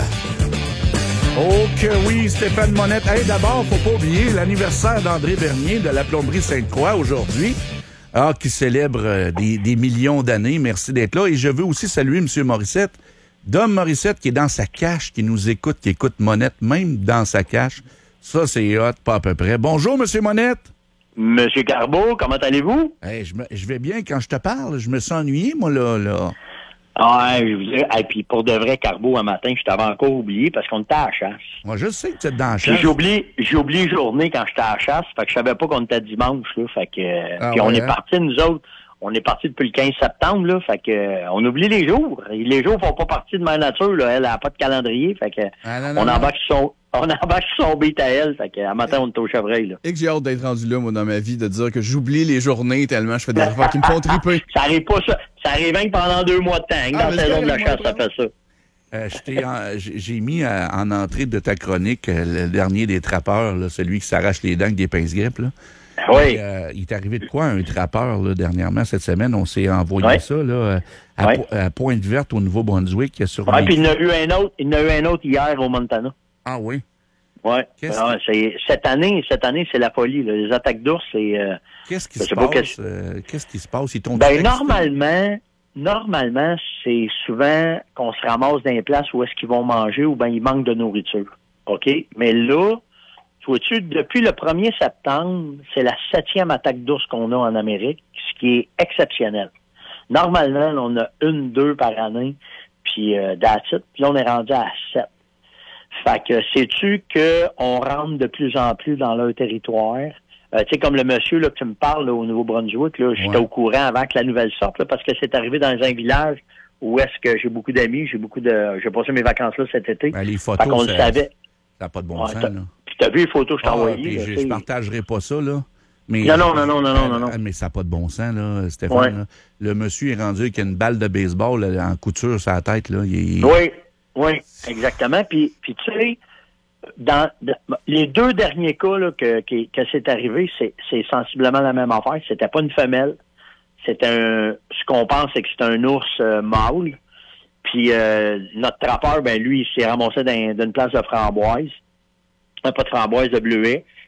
Speaker 12: Oh que oui, Stéphane Monette. Hey, d'abord, faut pas oublier l'anniversaire d'André Bernier de la plomberie Sainte-Croix aujourd'hui. Qui célèbre des millions d'années. Merci d'être là. Et je veux aussi saluer M. Morissette. Dom Morissette qui est dans sa cache, qui nous écoute, qui écoute Monette, même dans sa cache. Ça, c'est hot, pas à peu près. Bonjour, M. Monette.
Speaker 22: Monsieur Carbeau, comment allez-vous?
Speaker 12: Hey, je vais bien. Quand je te parle, je me suis ennuyé, moi, là.
Speaker 22: Ah, je vous dis, puis pour de vrai, Carbeau, un matin, je t'avais encore oublié parce qu'on était à la chasse.
Speaker 12: Moi, je sais que tu es dans la chasse.
Speaker 22: Puis j'ai oublié journée quand j'étais à la chasse, fait que je savais pas qu'on était dimanche, là, fait que, puis on est partis, nous autres, on est partis depuis le 15 septembre, là, fait que, on oublie les jours. Les jours font pas partie de ma nature, là, elle a pas de calendrier, fait que, on embarque sur son beat à elle, fait que, à matin, on est au chevreuil, là.
Speaker 13: Et que j'ai hâte d'être rendu là, moi, dans ma vie, de dire que j'oublie les journées tellement je fais des affaires qui me font triper.
Speaker 22: Ça arrive pas ça. Ça arrive même pendant 2 mois de temps. Dans la saison de la chasse, ça fait ça.
Speaker 12: J'ai mis en entrée de ta chronique le dernier des trappeurs, là, celui qui s'arrache les dents avec des pinces-grippes, là.
Speaker 22: Oui.
Speaker 12: Il est arrivé de quoi, un trappeur, là, dernièrement, cette semaine? On s'est envoyé ça, là, à Pointe-Verte, au Nouveau-Brunswick.
Speaker 22: Oui, puis il y en a eu un autre hier au Montana.
Speaker 12: Ah oui?
Speaker 22: Oui. Cette année, c'est la folie, là. Les attaques d'ours, c'est...
Speaker 12: Qu'est-ce qui se passe? Qu'est-ce qui se passe? Ils t'ont
Speaker 22: normalement, c'est souvent qu'on se ramasse dans les places où est-ce qu'ils vont manger ou bien il manque de nourriture. OK? Mais là, vois-tu, depuis le 1er septembre, c'est la 7e attaque d'ours qu'on a en Amérique, ce qui est exceptionnel. Normalement, on a 1-2 par année, puis that's it. Puis là, on est rendu à 7. Fait que sais-tu qu'on rentre de plus en plus dans leur territoire? Tu sais, comme le monsieur là, que tu me parles là, au Nouveau-Brunswick, là, j'étais au courant avant que la nouvelle sorte, là, parce que c'est arrivé dans un village où est-ce que j'ai beaucoup d'amis, j'ai passé mes vacances là cet été.
Speaker 12: Ben, les photos,
Speaker 22: fait qu'on le savait.
Speaker 12: Ça n'a pas de bon sens, là.
Speaker 22: Puis t'as vu les photos que je t'ai envoyées?
Speaker 12: Je partagerai pas ça, là. Mais,
Speaker 22: non.
Speaker 12: Mais ça n'a pas de bon sens, là, Stéphane.
Speaker 22: Ouais.
Speaker 12: Là. Le monsieur est rendu avec une balle de baseball là, en couture sur la tête, là.
Speaker 22: Oui, exactement. Puis tu sais, dans les 2 derniers cas là, que c'est arrivé, c'est sensiblement la même affaire. C'était pas une femelle. C'était ce qu'on pense, c'est que c'était un ours mâle. Puis notre trappeur, ben lui, il s'est ramassé d'une place de framboise. Pas de framboise, de bleuet.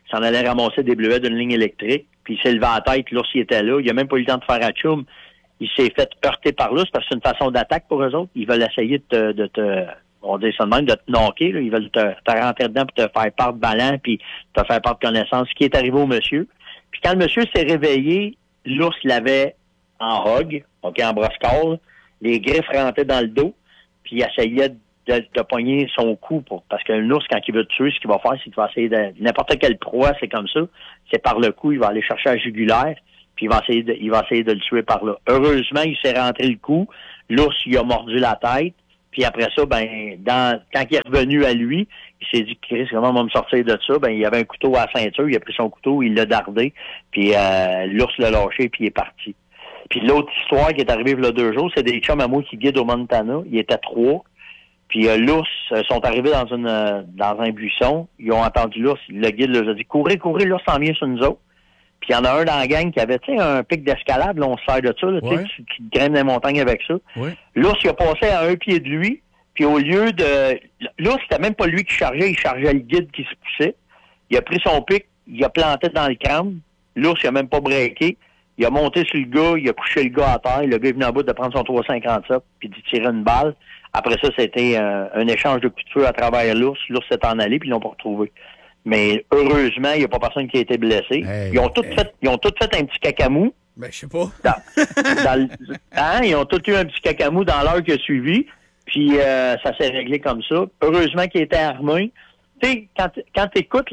Speaker 22: il s'en allait ramasser des bleuets d'une ligne électrique, puis il s'est levé à la tête, l'ours, il était là. Il a même pas eu le temps de faire à tchoum. Il s'est fait heurter par l'ours parce que c'est une façon d'attaque pour eux autres. Ils veulent essayer de te on dit ça de même, de te knocker, là. Ils veulent te rentrer dedans pour te faire part de ballon, puis te faire part de connaissance. Ce qui est arrivé au monsieur. Puis quand le monsieur s'est réveillé, l'ours l'avait en hog, OK, en brosse-corps, les griffes rentraient dans le dos, puis il essayait de pogner son cou parce qu'un ours, quand il veut te tuer, ce qu'il va faire, c'est qu'il va essayer n'importe quelle proie, c'est comme ça. C'est par le cou, il va aller chercher la jugulaire, puis il va essayer de le tuer par là. Heureusement, il s'est rentré le cou, l'ours, il a mordu la tête, puis après ça, quand il est revenu à lui, il s'est dit, Chris, comment on va me sortir de ça? Il y avait un couteau à la ceinture, il a pris son couteau, il l'a dardé, puis l'ours l'a lâché, puis il est parti. Puis l'autre histoire qui est arrivée il y a 2 jours, c'est des chums à moi qui guident au Montana. Il était 3. Puis l'ours sont arrivés dans un buisson. Ils ont entendu l'ours. Le guide leur a dit, courez, l'ours s'en vient sur nous autres. Puis il y en a un dans la gang qui avait, un pic d'escalade. Là, on se sert de ça. Là,
Speaker 12: ouais.
Speaker 22: Tu grimpes les montagnes avec ça.
Speaker 12: Ouais.
Speaker 22: L'ours, il a passé à 1 pied de lui. Puis au lieu de... L'ours, c'était même pas lui qui chargeait. Il chargeait le guide qui se poussait. Il a pris son pic. Il a planté dans le crâne. L'ours, il a même pas breaké. Il a monté sur le gars, il a couché le gars à terre. Le gars est venu en bout de prendre son 357 puis d'y tirer une balle. Après ça, c'était un échange de coups de feu à travers l'ours. L'ours s'est en allé puis ils l'ont pas retrouvé. Mais heureusement, il n'y a pas personne qui a été blessé. Ils ont tous fait un petit cacamou.
Speaker 13: Ben, je sais pas.
Speaker 22: Ils ont tous eu un petit cacamou dans l'heure qui a suivi. Puis ça s'est réglé comme ça. Heureusement qu'il était armé. Tu sais, quand t'écoutes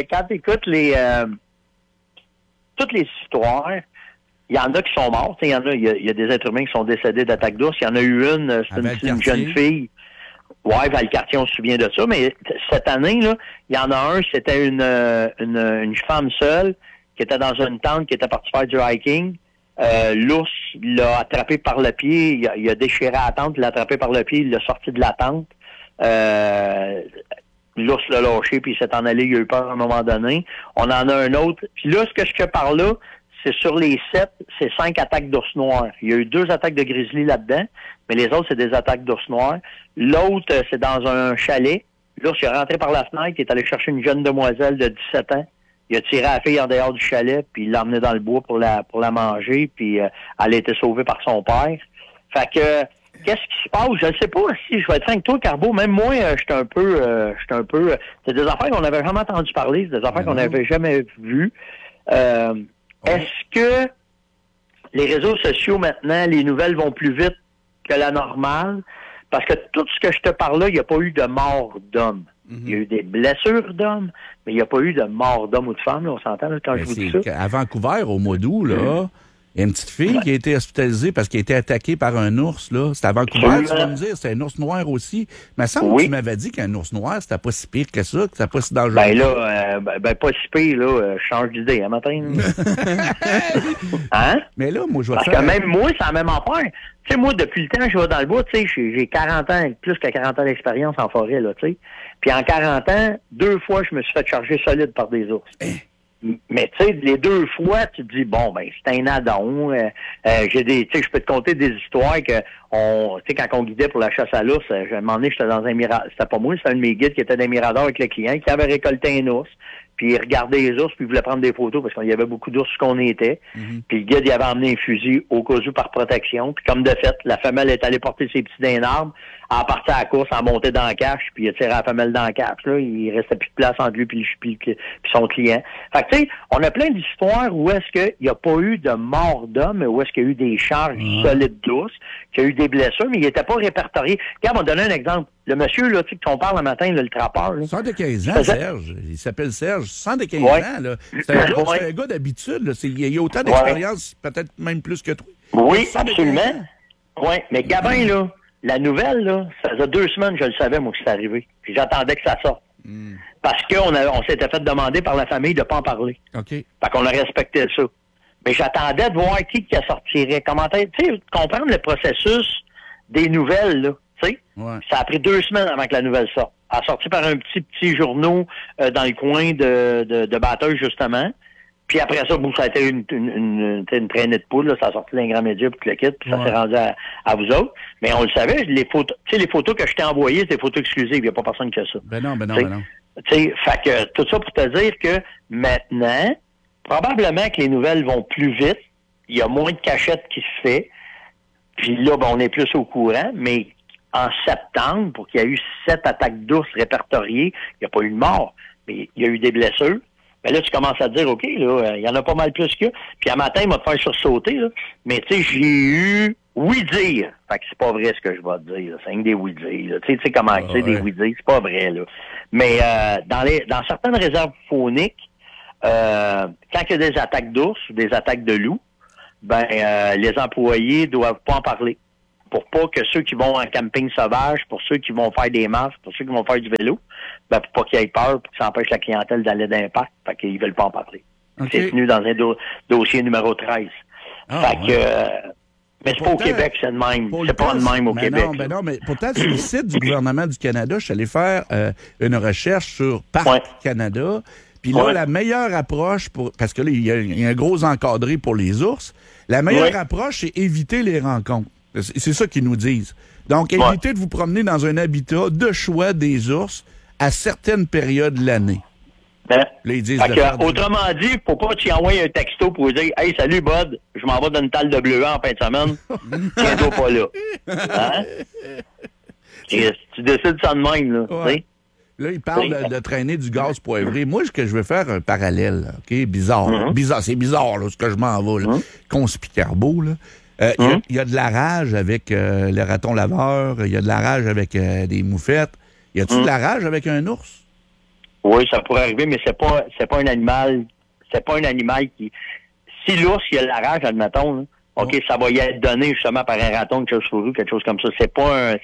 Speaker 22: toutes les histoires, il y en a qui sont morts. Il y a des êtres humains qui sont décédés d'attaque d'ours. Il y en a eu une, c'est une jeune fille. Ouais, Valcartier, on se souvient de ça. Mais cette année, là, il y en a un, c'était une femme seule qui était dans une tente, qui était partie faire du hiking. L'ours l'a attrapé par le pied. Il a déchiré la tente, il l'a attrapé par le pied, il l'a sorti de la tente. L'ours l'a lâché, puis il s'est en allé. Il a eu peur à un moment donné. On en a un autre. Puis là, ce que je fais par là, c'est sur les 7, c'est 5 attaques d'ours noirs. Il y a eu 2 attaques de grizzly là-dedans, mais les autres, c'est des attaques d'ours noirs. L'autre, c'est dans un chalet. L'ours, il est rentré par la fenêtre, il est allé chercher une jeune demoiselle de 17 ans. Il a tiré la fille en dehors du chalet, puis il l'a emmenée dans le bois pour la manger, puis elle a été sauvée par son père. Fait que, qu'est-ce qui se passe? Je ne sais pas si je vais être franc avec toi, Carbo. Même moi, je suis un peu... c'est des affaires qu'on n'avait jamais entendu parler, c'est des affaires qu'on n'avait jamais vues. Est-ce que les réseaux sociaux, maintenant, les nouvelles vont plus vite que la normale? Parce que tout ce que je te parle là, il n'y a pas eu de mort d'homme. Il y a eu des blessures d'hommes, mais il n'y a pas eu de mort d'homme ou de femme, là, on s'entend là, quand je vous dis ça.
Speaker 12: À Vancouver, au mois d'août, là, il y a une petite fille qui a été hospitalisée parce qu'elle a été attaquée par un ours, là. C'était à Vancouver, tu vas me dire, c'était un ours noir aussi. Mais ça me semble que tu m'avais dit qu'un ours noir, c'était pas si pire que ça, que c'était pas si dangereux.
Speaker 22: Ben là, pas si pire, là, je change d'idée, hein, matin. Hein?
Speaker 12: Mais là, moi, je vais
Speaker 22: Parce que même moi, c'est la même affaire. Tu sais, moi, depuis le temps que je vais dans le bois, tu sais, j'ai 40 ans, plus que 40 ans d'expérience en forêt, là, tu sais. Puis en 40 ans, 2 fois, je me suis fait charger solide par des ours. Mais tu sais, les 2 fois, tu te dis, bon, ben, c'est un addon. Tu sais, je peux te conter des histoires que, tu sais, quand on guidait pour la chasse à l'ours, à un moment donné, j'étais dans un mirador. C'était pas moi, c'était un de mes guides qui était dans un mirador avec le client, qui avait récolté un ours. Puis il regardait les ours, puis il voulait prendre des photos parce qu'il y avait beaucoup d'ours qu'on était. Puis le guide, il avait emmené un fusil au cas où par protection. Puis comme de fait, la femelle est allée porter ses petits d'un arbre, elle partait à la course, elle montait dans la cache, puis il a tiré la femelle dans la cache. Là, il restait plus de place entre lui puis son client. Fait que tu sais, on a plein d'histoires où est-ce qu'il n'y a pas eu de mort d'homme, où est-ce qu'il y a eu des charges solides d'ours, qu'il y a eu des blessures, mais il n'était pas répertorié. Regarde, on va donner un exemple. Le monsieur, là, tu sais, qu'on parle le matin, là, le trappeur. Là,
Speaker 12: 75 ans, Serge. Il s'appelle Serge. 75 ans, là. C'est un gars d'habitude, là. Il a autant d'expérience, peut-être même plus que toi.
Speaker 22: Oui, absolument. Oui, mais Gabin, là, la nouvelle, là, ça faisait 2 semaines, je le savais, moi, que c'était arrivé. Puis j'attendais que ça sorte. Parce qu'on s'était fait demander par la famille de ne pas en parler.
Speaker 12: OK.
Speaker 22: Fait qu'on a respecté ça. Mais j'attendais de voir qui sortirait. Comment tu sais, comprendre le processus des nouvelles, là. Tu sais, ça a pris 2 semaines avant que la nouvelle sorte. Elle a sorti par un petit journaux dans le coin de Batteuil, justement. Puis après ça, ça a été une traînée de poule, là, ça a sorti d'un grand média puis le kit, puis ça s'est rendu à vous autres. Mais on le savait, les photos que je t'ai envoyées, c'est des photos exclusives, il n'y a pas personne qui a ça.
Speaker 12: Ben non.
Speaker 22: Fait que tout ça pour te dire que maintenant, probablement que les nouvelles vont plus vite. Il y a moins de cachettes qui se fait. Puis là, on est plus au courant. Mais en septembre, pour qu'il y ait eu 7 attaques d'ours répertoriées, il n'y a pas eu de mort, mais il y a eu des blessures. Mais là, tu commences à te dire, OK, là, il y en a pas mal plus que. Puis un matin, il m'a fait sursauter, là. Mais tu sais, j'ai eu oui-dire. Fait que c'est pas vrai ce que je vais te dire. Là. C'est rien que des oui-dire. Tu sais comment c'est des oui-dire, c'est pas vrai, là. Mais dans certaines réserves fauniques, quand il y a des attaques d'ours ou des attaques de loups, les employés doivent pas en parler. Pour pas que ceux qui vont en camping sauvage, pour ceux qui vont faire des marches, pour ceux qui vont faire du vélo, pour pas qu'ils aient peur, pour que ça empêche la clientèle d'aller d'impact. Fait qu'ils veulent pas en parler. Okay. C'est tenu dans un dossier numéro 13. Mais c'est pas au Québec, c'est de même. C'est pas de même au Québec.
Speaker 12: Non, mais pourtant, sur le site du gouvernement du Canada, je suis allé faire une recherche sur Parc Canada. Puis là, la meilleure approche, parce que là, il y a un gros encadré pour les ours, la meilleure approche, c'est éviter les rencontres. C'est ça qu'ils nous disent. Donc, évitez de vous promener dans un habitat de choix des ours à certaines périodes de l'année.
Speaker 22: Là, ils disent autrement dit, il ne faut pas que tu envoies un texto pour dire « Hey, salut, Bud, je m'en vais dans une talle de bleuet en fin de semaine. Tiens-toi pas là. » Hein? Et tu décides ça de même, là. Ouais.
Speaker 12: Là, il parle de traîner du gaz poivré. Moi, ce que je veux faire un parallèle, là, OK? Bizarre. Bizarre, c'est bizarre, là, ce que je m'en vais, là. Conspicarbeau, là. Il y a de la rage avec le raton laveur, il y a de la rage avec des moufettes. Y a-tu de la rage avec un ours?
Speaker 22: Oui, ça pourrait arriver, mais c'est pas un animal. C'est pas un animal qui. Si l'ours, il y a de la rage, admettons, là, OK, ça va y être donné justement par un raton, quelque chose fourru, quelque chose comme ça. C'est pas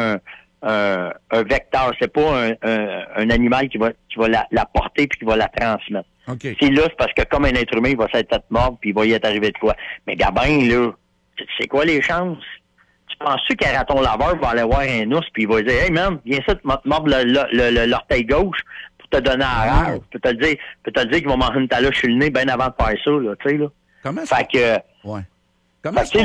Speaker 22: un vecteur, c'est pas un animal qui va la porter puis qui va la transmettre.
Speaker 12: Okay.
Speaker 22: Si là, c'est parce que comme un être humain, il va s'être mort puis il va y être arrivé de quoi. Mais Gabin, là, c'est quoi les chances? Tu penses-tu qu'un raton laveur va aller voir un ours puis il va dire « Hey man, viens ça, te mordre l'orteil gauche pour te donner la rage. » Peut te dire qu'il va manger une taloche sur le nez bien avant de faire ça, là, tu sais, là.
Speaker 12: Comment
Speaker 22: ça? Fait que...
Speaker 12: Ouais. Comment ça?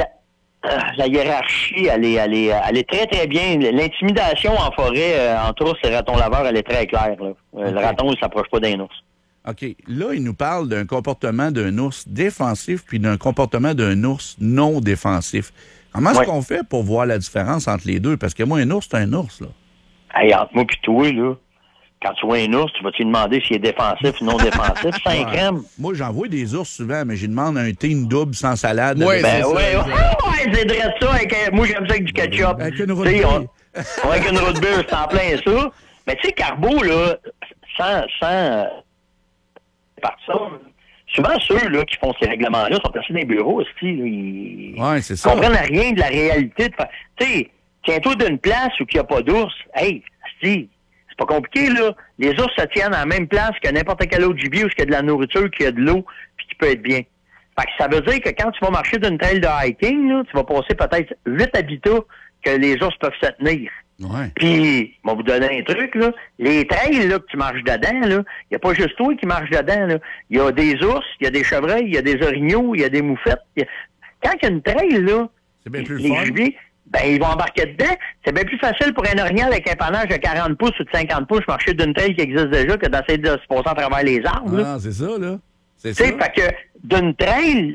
Speaker 22: La hiérarchie, elle est très, très bien. L'intimidation en forêt, entre ours et raton laveur, elle est très claire, là. Le raton, il s'approche pas d'un ours.
Speaker 12: OK. Là, il nous parle d'un comportement d'un ours défensif puis d'un comportement d'un ours non défensif. Comment est-ce qu'on fait pour voir la différence entre les deux? Parce que moi, un ours, c'est un ours, là.
Speaker 22: Hey, entre moi et toi, là, quand tu vois un ours, tu vas-tu demander s'il est défensif ou non défensif? C'est un crème.
Speaker 12: Moi, j'en vois des ours souvent, mais je demande un team double sans salade.
Speaker 22: Oui, c'est vrai ça. Moi, j'aime ça avec du ketchup.
Speaker 12: Avec une route beer.
Speaker 22: Avec une route beer, c'est en plein ça. Mais tu sais, Carbo, là, sans par ça, souvent ceux là, qui font ces règlements-là sont assis dans les bureaux aussi. Ils comprennent rien de la réalité. Tu sais, tiens-toi d'une place où il n'y a pas d'ours. Hey, c'est pas compliqué, là. Les ours se tiennent à la même place que n'importe quel autre gibier où il y a de la nourriture, qu'il y a de l'eau, puis qui peut être bien. Fait que ça veut dire que quand tu vas marcher d'une trail de hiking, là, tu vas passer peut-être 8 habitats que les ours peuvent se tenir.
Speaker 12: Ouais.
Speaker 22: Puis, on va vous donner un truc, là. Les trails, là, que tu marches dedans, là, il n'y a pas juste toi qui marches dedans, là. Il y a des ours, il y a des chevreuils, il y a des orignaux, il y a des moufettes. Quand il y a une trail, là, les gibiers, ils vont embarquer dedans. C'est bien plus facile pour un orignal avec un panache de 40 pouces ou de 50 pouces marcher d'une trail qui existe déjà que d'essayer de se passer à travers les arbres, là.
Speaker 12: Ah, c'est ça, là. C'est
Speaker 22: ça. Fait que, d'une trail,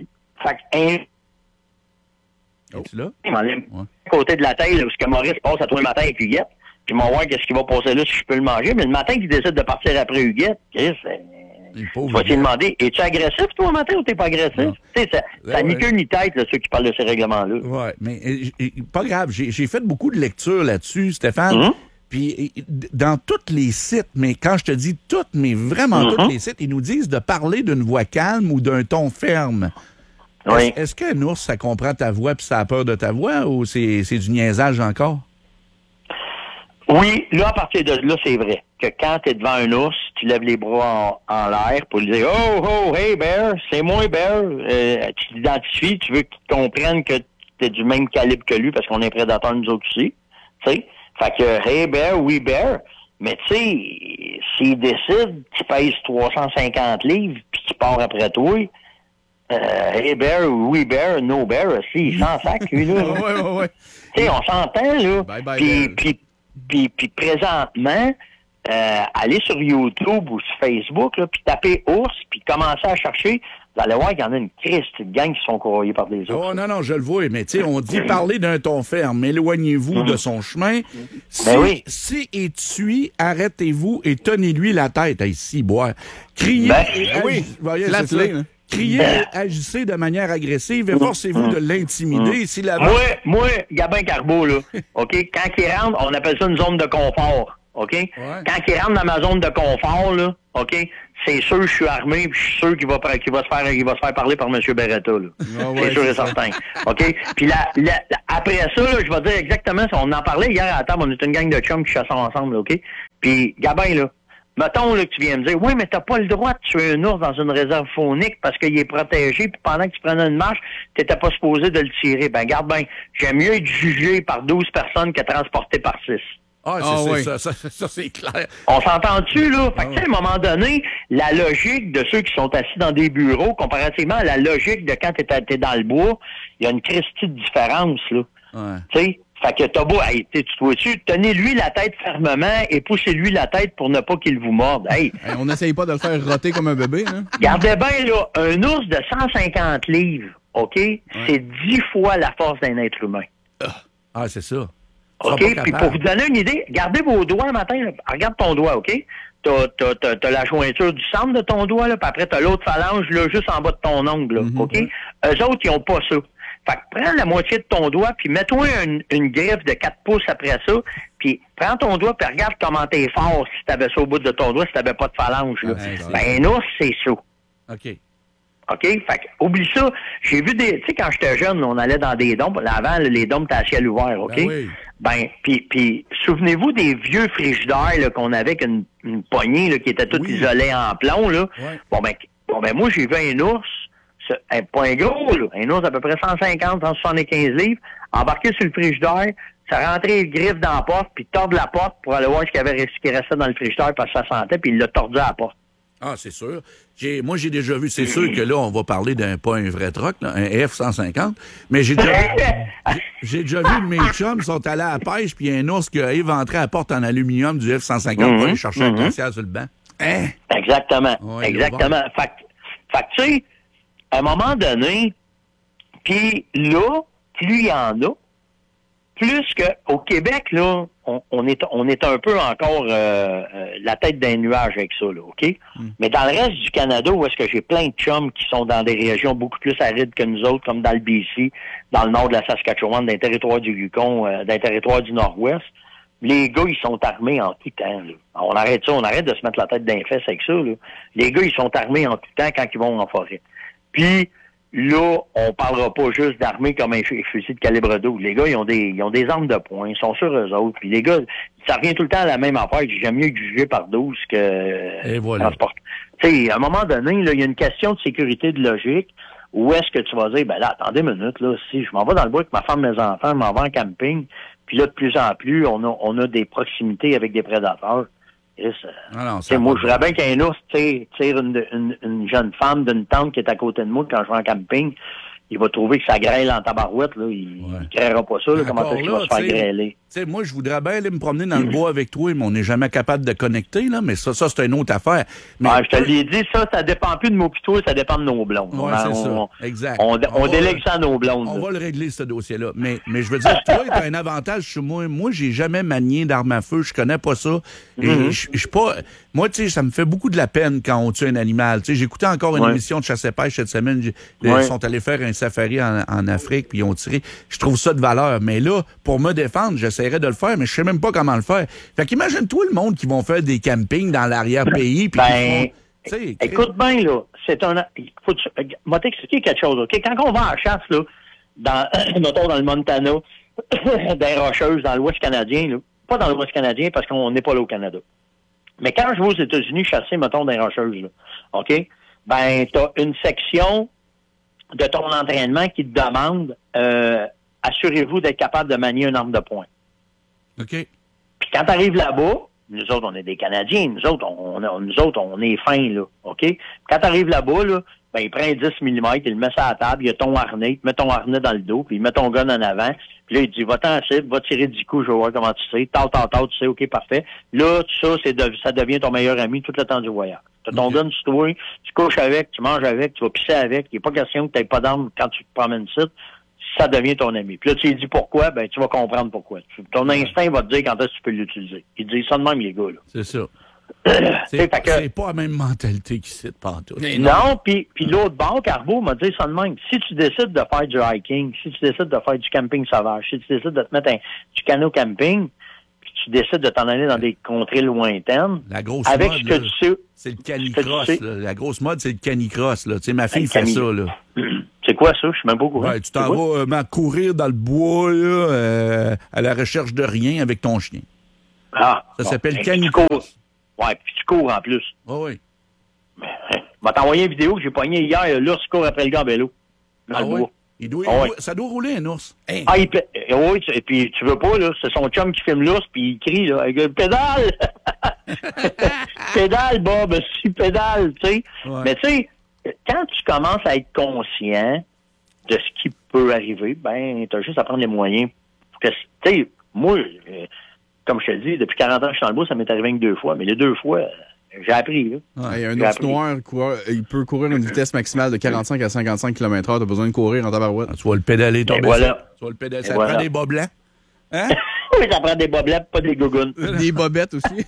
Speaker 12: tu l'as?
Speaker 22: À côté de la taille, où ce que Maurice passe à tous les matins avec Huguette, puis il va voir qu'est-ce qui va passer là si je peux le manger. Mais le matin qu'il décide de partir après Huguette, Chris, tu vas te demander, es-tu agressif toi le matin ou t'es pas agressif? Tu sais, ça ni queue ni tête, là, ceux qui parlent de ces règlements-là.
Speaker 12: Oui, mais pas grave. J'ai fait beaucoup de lectures là-dessus, Stéphane. Puis dans tous les sites, mais quand je te dis toutes, mais vraiment tous les sites, ils nous disent de parler d'une voix calme ou d'un ton ferme.
Speaker 22: Oui.
Speaker 12: Est-ce qu'un ours, ça comprend ta voix puis ça a peur de ta voix ou c'est du niaisage encore?
Speaker 22: Oui, là, à partir de là, c'est vrai que quand tu es devant un ours, tu lèves les bras en l'air pour lui dire « Oh, oh, hey, Bear, c'est moi, Bear. » Tu t'identifies, tu veux qu'il comprenne que tu es du même calibre que lui parce qu'on est prédateurs nous autres aussi. Tu sais? Fait que « Hey, Bear, oui, Bear. » Mais tu sais, s'il décide qu'il pèse 350 livres puis qu'il part après toi, hey Bear, oui Bear, no Bear, si, il s'en sac, lui, là.
Speaker 12: Ouais.
Speaker 22: Tu sais, on s'entend, là.
Speaker 12: Bye,
Speaker 22: Puis présentement, allez sur YouTube ou sur Facebook, là, puis tapez ours, puis commencez à chercher. Vous allez voir qu'il y en a une Christ de gang qui sont courroyés par des ours.
Speaker 12: Oh non, je le vois, mais tu sais, on dit parler d'un ton ferme, éloignez-vous de son chemin. Si et tue, arrêtez-vous et tenez-lui la tête. Ici, boire. Criez criez, agissez de manière agressive, efforcez-vous de l'intimider. Si la...
Speaker 22: Moi, Gabin Carbeau, là, OK, quand il rentre, on appelle ça une zone de confort, OK? Ouais. Quand il rentre dans ma zone de confort, là, OK, c'est sûr que je suis armé, puis je suis sûr qu'il va se faire parler par M. Beretta, là. C'est sûr et certain. OK? Puis après ça, là, je vais dire exactement, on en parlait hier à la table, on est une gang de chums qui chassent ensemble, là, OK? Puis, Gabin, là, mettons là, que tu viens me dire, oui, mais t'as pas le droit de tuer un ours dans une réserve faunique parce qu'il est protégé, puis pendant que tu prenais une marche, t'étais pas supposé de le tirer. Ben, garde bien, j'aime mieux être jugé par 12 personnes que transporté par 6.
Speaker 12: Ça, c'est clair.
Speaker 22: On s'entend-tu, là? Fait que, tu sais, à un moment donné, la logique de ceux qui sont assis dans des bureaux, comparativement à la logique de quand t'es dans le bois, il y a une christie de différence, là. Tu sais? Fait que t'as beau, hey, tu vois-tu, tenez-lui la tête fermement et poussez-lui la tête pour ne pas qu'il vous morde. Hey.
Speaker 13: On n'essaye pas de le faire roter comme un bébé, hein?
Speaker 22: Gardez bien, là, un ours de 150 livres, OK? C'est 10 fois la force d'un être humain.
Speaker 12: Ah, c'est ça.
Speaker 22: OK? Puis pour vous donner une idée, gardez vos doigts matin, là. Regarde ton doigt, OK? T'as la jointure du centre de ton doigt, là, puis après, t'as l'autre phalange, là, juste en bas de ton ongle, là, OK? Eux autres, ils ont pas ça. Fait que prends la moitié de ton doigt, puis mets-toi une griffe de 4 pouces après ça, puis prends ton doigt, puis regarde comment t'es fort si t'avais ça au bout de ton doigt, si t'avais pas de phalange. Là. Un ours, c'est ça.
Speaker 12: OK.
Speaker 22: OK? Fait que, oublie ça. J'ai vu des... Tu sais, quand j'étais jeune, on allait dans des dômes. Avant, les dômes étaient à ciel ouvert, OK? Puis souvenez-vous des vieux frigidaires là, qu'on avait avec une poignée là, qui était toute isolée en plomb, là. Bon, ben, moi, j'ai vu un ours, pas un gros, là, un ours d'à peu près 150, 175 livres, embarqué sur le frigidaire, ça rentrait le griffe dans la porte, puis tordre la porte pour aller voir ce qui restait dans le frigidaire parce que ça sentait, puis il l'a tordu à la porte.
Speaker 12: Ah, c'est sûr. Moi, j'ai déjà vu, c'est sûr que là, on va parler pas un vrai truck, là, un F-150, mais j'ai déjà vu mes chums sont allés à la pêche, puis il y a un ours qui a éventré la porte en aluminium du F-150 pour aller chercher un glacière sur le banc. Hein?
Speaker 22: Exactement. Exactement. Bon. Fait que, tu sais, à un moment donné, puis là, plus il y en a, plus qu'au Québec, là, on est un peu encore la tête d'un nuage avec ça, là, OK? Mais dans le reste du Canada, où est-ce que j'ai plein de chums qui sont dans des régions beaucoup plus arides que nous autres, comme dans le BC, dans le nord de la Saskatchewan, dans les territoires du Yukon, dans les territoires du Nord-Ouest, les gars, ils sont armés en tout temps, là. On arrête ça, on arrête de se mettre la tête d'un fesse avec ça, là. Les gars, ils sont armés en tout temps quand ils vont en forêt. Puis, là, on parlera pas juste d'armés comme un fusil de calibre 12. Les gars, ils ont des armes de poing, ils sont sur eux autres. Puis les gars, ça revient tout le temps à la même affaire. J'aime mieux juger par 12 que...
Speaker 12: Et voilà.
Speaker 22: Tu sais, à un moment donné, là, il y a une question de sécurité, de logique. Où est-ce que tu vas dire, ben là, attendez une minute, là, si je m'en vais dans le bois avec ma femme et mes enfants, je m'en vais en camping, puis là, de plus en plus, on a des proximités avec des prédateurs. Moi, je voudrais bien qu'un ours tire une jeune femme d'une tente qui est à côté de moi quand je vais en camping. Il va trouver que ça grêle en tabarouette. Là. Il ne créera pas ça. Là, comment est-ce qu'il va se faire grêler?
Speaker 12: Moi, je voudrais bien aller me promener dans le bois avec toi, mais on n'est jamais capable de connecter. Là, mais ça c'est une autre affaire. Mais,
Speaker 22: je te l'ai dit, ça dépend plus de moi et toi, ça dépend de nos blondes.
Speaker 12: Exact.
Speaker 22: On délègue ça à nos blondes.
Speaker 12: On va le régler, ce dossier-là. Mais je veux dire, toi, tu as un avantage sur moi. Moi, j'ai jamais manié d'arme à feu. Je connais pas ça. Et je suis pas... Moi, tu sais, ça me fait beaucoup de la peine quand on tue un animal. Tu sais, j'écoutais encore une émission de chasse et pêche cette semaine. Ils sont allés faire un safari en Afrique, puis ils ont tiré. Je trouve ça de valeur. Mais là, pour me défendre, j'essaierai de le faire, mais je sais même pas comment le faire. Fait qu'imagine-toi le monde qui vont faire des campings dans l'arrière-pays.
Speaker 22: Écoute bien, là, moi t'expliquer quelque chose, OK? Quand on va en chasse, là, mettons dans le Montana, dans les Rocheuses, dans l'Ouest canadien, là, pas dans l'Ouest canadien parce qu'on n'est pas là au Canada. Mais quand je vais aux États-Unis chasser, mettons, dans les Rocheuses, là, OK? Ben, t'as une section de ton entraînement qui te demande assurez-vous d'être capable de manier une arme de poing.
Speaker 12: OK.
Speaker 22: Puis quand tu arrives là-bas, nous autres, on est des Canadiens, nous autres, on est fins, là, OK? Quand tu arrives là-bas, là, ben, il prend un 10 mm, il le met sur la table, il y a ton harnais, il te met ton harnais dans le dos, puis il met ton gun en avant, puis là, il dit, va-t'en cible, va tirer 10 coups, je vais voir comment tu sais, tu sais, OK, parfait. Là, ça devient ton meilleur ami tout le temps du voyage. T'as ton gun sur toi, tu couches avec, tu manges avec, tu vas pisser avec, il n'est pas question que tu n'aies pas d'armes quand tu te promènes ici, ça devient ton ami. Puis là, tu lui dis pourquoi, ben, tu vas comprendre pourquoi. Ton instinct va te dire quand est-ce que tu peux l'utiliser. Il dit ça de même, les gars, là.
Speaker 12: C'est ça. C'est pas la même mentalité qu'ici de pantoute.
Speaker 22: Non, puis l'autre bord, Carbo m'a dit ça de même. Si tu décides de faire du hiking, si tu décides de faire du camping sauvage, si tu décides de te mettre du canot camping, puis tu décides de t'en aller dans des contrées lointaines,
Speaker 12: la grosse
Speaker 22: avec
Speaker 12: mode,
Speaker 22: ce que tu sais...
Speaker 12: C'est le canicross. La grosse mode, c'est le canicross. Tu sais, ma fille fait ça. Là.
Speaker 22: C'est quoi ça? Je suis même pas au courant.
Speaker 12: Ouais, tu t'en vas courir dans le bois là, à la recherche de rien avec ton chien.
Speaker 22: Ah,
Speaker 12: ça s'appelle canicross.
Speaker 22: Ouais, puis tu cours en plus.
Speaker 12: Oh, oui.
Speaker 22: Je vais t'envoyer une vidéo que j'ai pognée hier. L'ours court après le gars en vélo. Dans le bois.
Speaker 12: Ça doit rouler, un ours.
Speaker 22: Hey. Oui, et puis tu veux pas, là, c'est son chum qui filme l'ours, puis il crie, là, pédale! Pédale, Bob, si pédale, tu sais. Ouais. Mais tu sais, quand tu commences à être conscient de ce qui peut arriver, ben, t'as juste à prendre les moyens. Tu sais, moi, comme je te dis, depuis 40 ans que je suis dans le bois, ça m'est arrivé que 2 fois, mais les 2 fois, j'ai appris, là.
Speaker 13: Ouais, un ours noir, il peut courir à une vitesse maximale de 45 à 55 km/h. T'as besoin de courir en tabarouette.
Speaker 12: Tu vas le pédaler, ton
Speaker 22: voilà.
Speaker 12: Tu vas le pédaler. Ça prend des bas blancs. Hein?
Speaker 22: Oui, ça prend des bas blancs, pas des gougounes.
Speaker 13: Des bobettes aussi.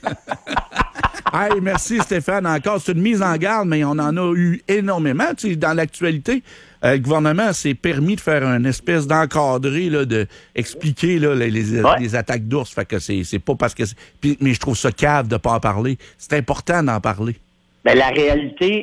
Speaker 12: Hey, merci Stéphane. Encore, c'est une mise en garde, mais on en a eu énormément. Tu sais, dans l'actualité, le gouvernement s'est permis de faire une espèce d'encadré, là, de expliquer là, les attaques d'ours. Fait que c'est pas parce que... mais je trouve ça cave de pas en parler. C'est important d'en parler.
Speaker 22: Ben, la réalité,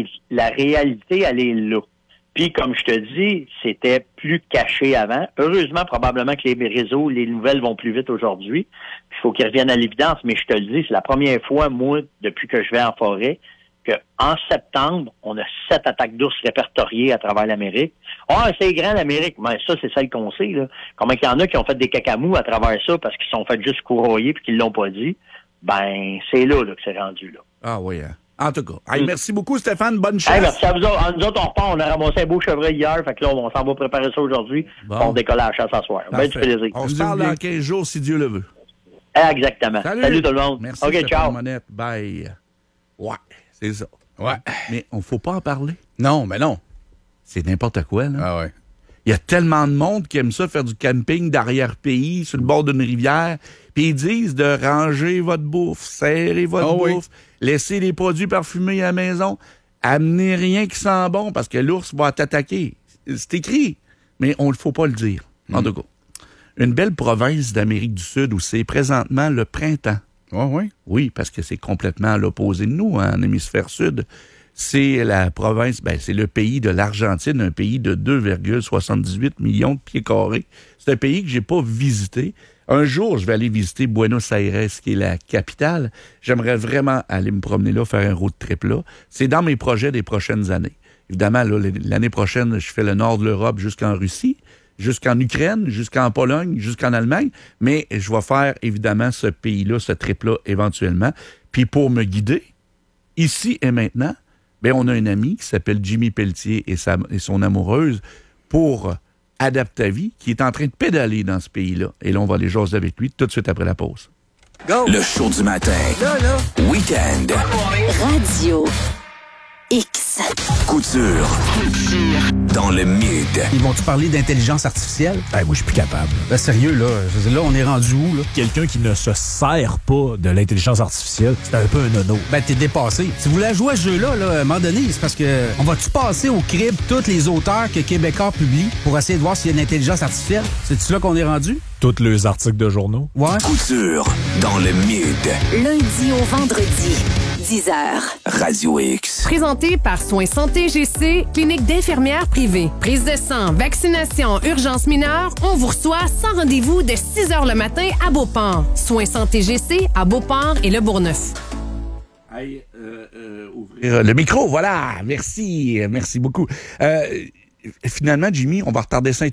Speaker 22: elle est là. Puis, comme je te dis, c'était plus caché avant. Heureusement, probablement que les réseaux, les nouvelles vont plus vite aujourd'hui. Il faut qu'ils reviennent à l'évidence, mais je te le dis, c'est la première fois, moi, depuis que je vais en forêt, qu'en septembre, on a 7 attaques d'ours répertoriées à travers l'Amérique. Ah, c'est grand, l'Amérique. Mais ça, c'est celle qu'on sait, là. Comment il y en a qui ont fait des cacamous à travers ça parce qu'ils sont fait juste courroyer puis qu'ils l'ont pas dit. Ben, c'est là que c'est rendu, là.
Speaker 12: Ah oui, hein. En tout cas. Hey, merci beaucoup, Stéphane. Bonne chance.
Speaker 22: Hey, merci à vous autres. Nous autres, on repart. On a ramassé un beau chevreuil hier. Fait que là, on s'en va préparer ça aujourd'hui. Bon. On décolle à la chasse à soir. Ben du plaisir.
Speaker 12: On se parle dans 15 jours, si Dieu le veut.
Speaker 22: Exactement. Salut tout le monde.
Speaker 12: Merci,
Speaker 22: OK, ciao.
Speaker 12: Monette. Bye. Ouais, c'est ça.
Speaker 13: Ouais.
Speaker 12: Mais on ne faut pas en parler.
Speaker 13: Non, mais non.
Speaker 12: C'est n'importe quoi, là.
Speaker 13: Ah ouais.
Speaker 12: Il y a tellement de monde qui aime ça, faire du camping d'arrière-pays, sur le bord d'une rivière. Puis ils disent de ranger votre bouffe, serrer votre bouffe, laisser les produits parfumés à la maison, amener rien qui sent bon parce que l'ours va t'attaquer. C'est écrit, mais on ne faut pas le dire. En tout cas, une belle province d'Amérique du Sud où c'est présentement le printemps.
Speaker 13: Oh, oui.
Speaker 12: Oui, parce que c'est complètement à l'opposé de nous, en hémisphère sud. C'est la province, c'est le pays de l'Argentine, un pays de 2,78 millions de pieds carrés. C'est un pays que j'ai pas visité. Un jour, je vais aller visiter Buenos Aires, qui est la capitale. J'aimerais vraiment aller me promener là, faire un road trip là. C'est dans mes projets des prochaines années. Évidemment, là, l'année prochaine, je fais le nord de l'Europe jusqu'en Russie, jusqu'en Ukraine, jusqu'en Pologne, jusqu'en Allemagne. Mais je vais faire, évidemment, ce pays-là, ce trip-là, éventuellement. Puis pour me guider, ici et maintenant, on a un ami qui s'appelle Jimmy Pelletier et son amoureuse pour Adaptavie, qui est en train de pédaler dans ce pays-là. Et là, on va aller jaser avec lui tout de suite après la pause.
Speaker 11: Go. Le show du matin. Week-end.
Speaker 4: Radio X.
Speaker 11: Couture. Dans le mid.
Speaker 14: Ils vont-tu parler d'intelligence artificielle? Ben, moi, je suis plus capable. Ben, sérieux, là. Je veux dire, là, on est rendu où, là?
Speaker 2: Quelqu'un qui ne se sert pas de l'intelligence artificielle, c'est un peu un nono.
Speaker 14: Ben, t'es dépassé. Si vous voulez jouer à ce jeu-là, là, à un moment donné, c'est parce que on va-tu passer au crible tous les auteurs que Québécois publie pour essayer de voir s'il y a une intelligence artificielle? C'est-tu là qu'on est rendu?
Speaker 2: Tous les articles de journaux.
Speaker 14: Ouais.
Speaker 11: Couture dans le mid.
Speaker 4: Lundi au vendredi, 10h.
Speaker 11: Radio X.
Speaker 5: Présenté par Soins Santé GC, clinique d'infirmières privée. Prise de sang, vaccination, urgence mineure, on vous reçoit sans rendez-vous de 6h le matin à Beauport. Soins Santé GC à Beauport et Le Bourgneuf.
Speaker 12: Ouvrir le micro, voilà. Merci beaucoup. Finalement, Jimmy, on va retarder ça un petit peu.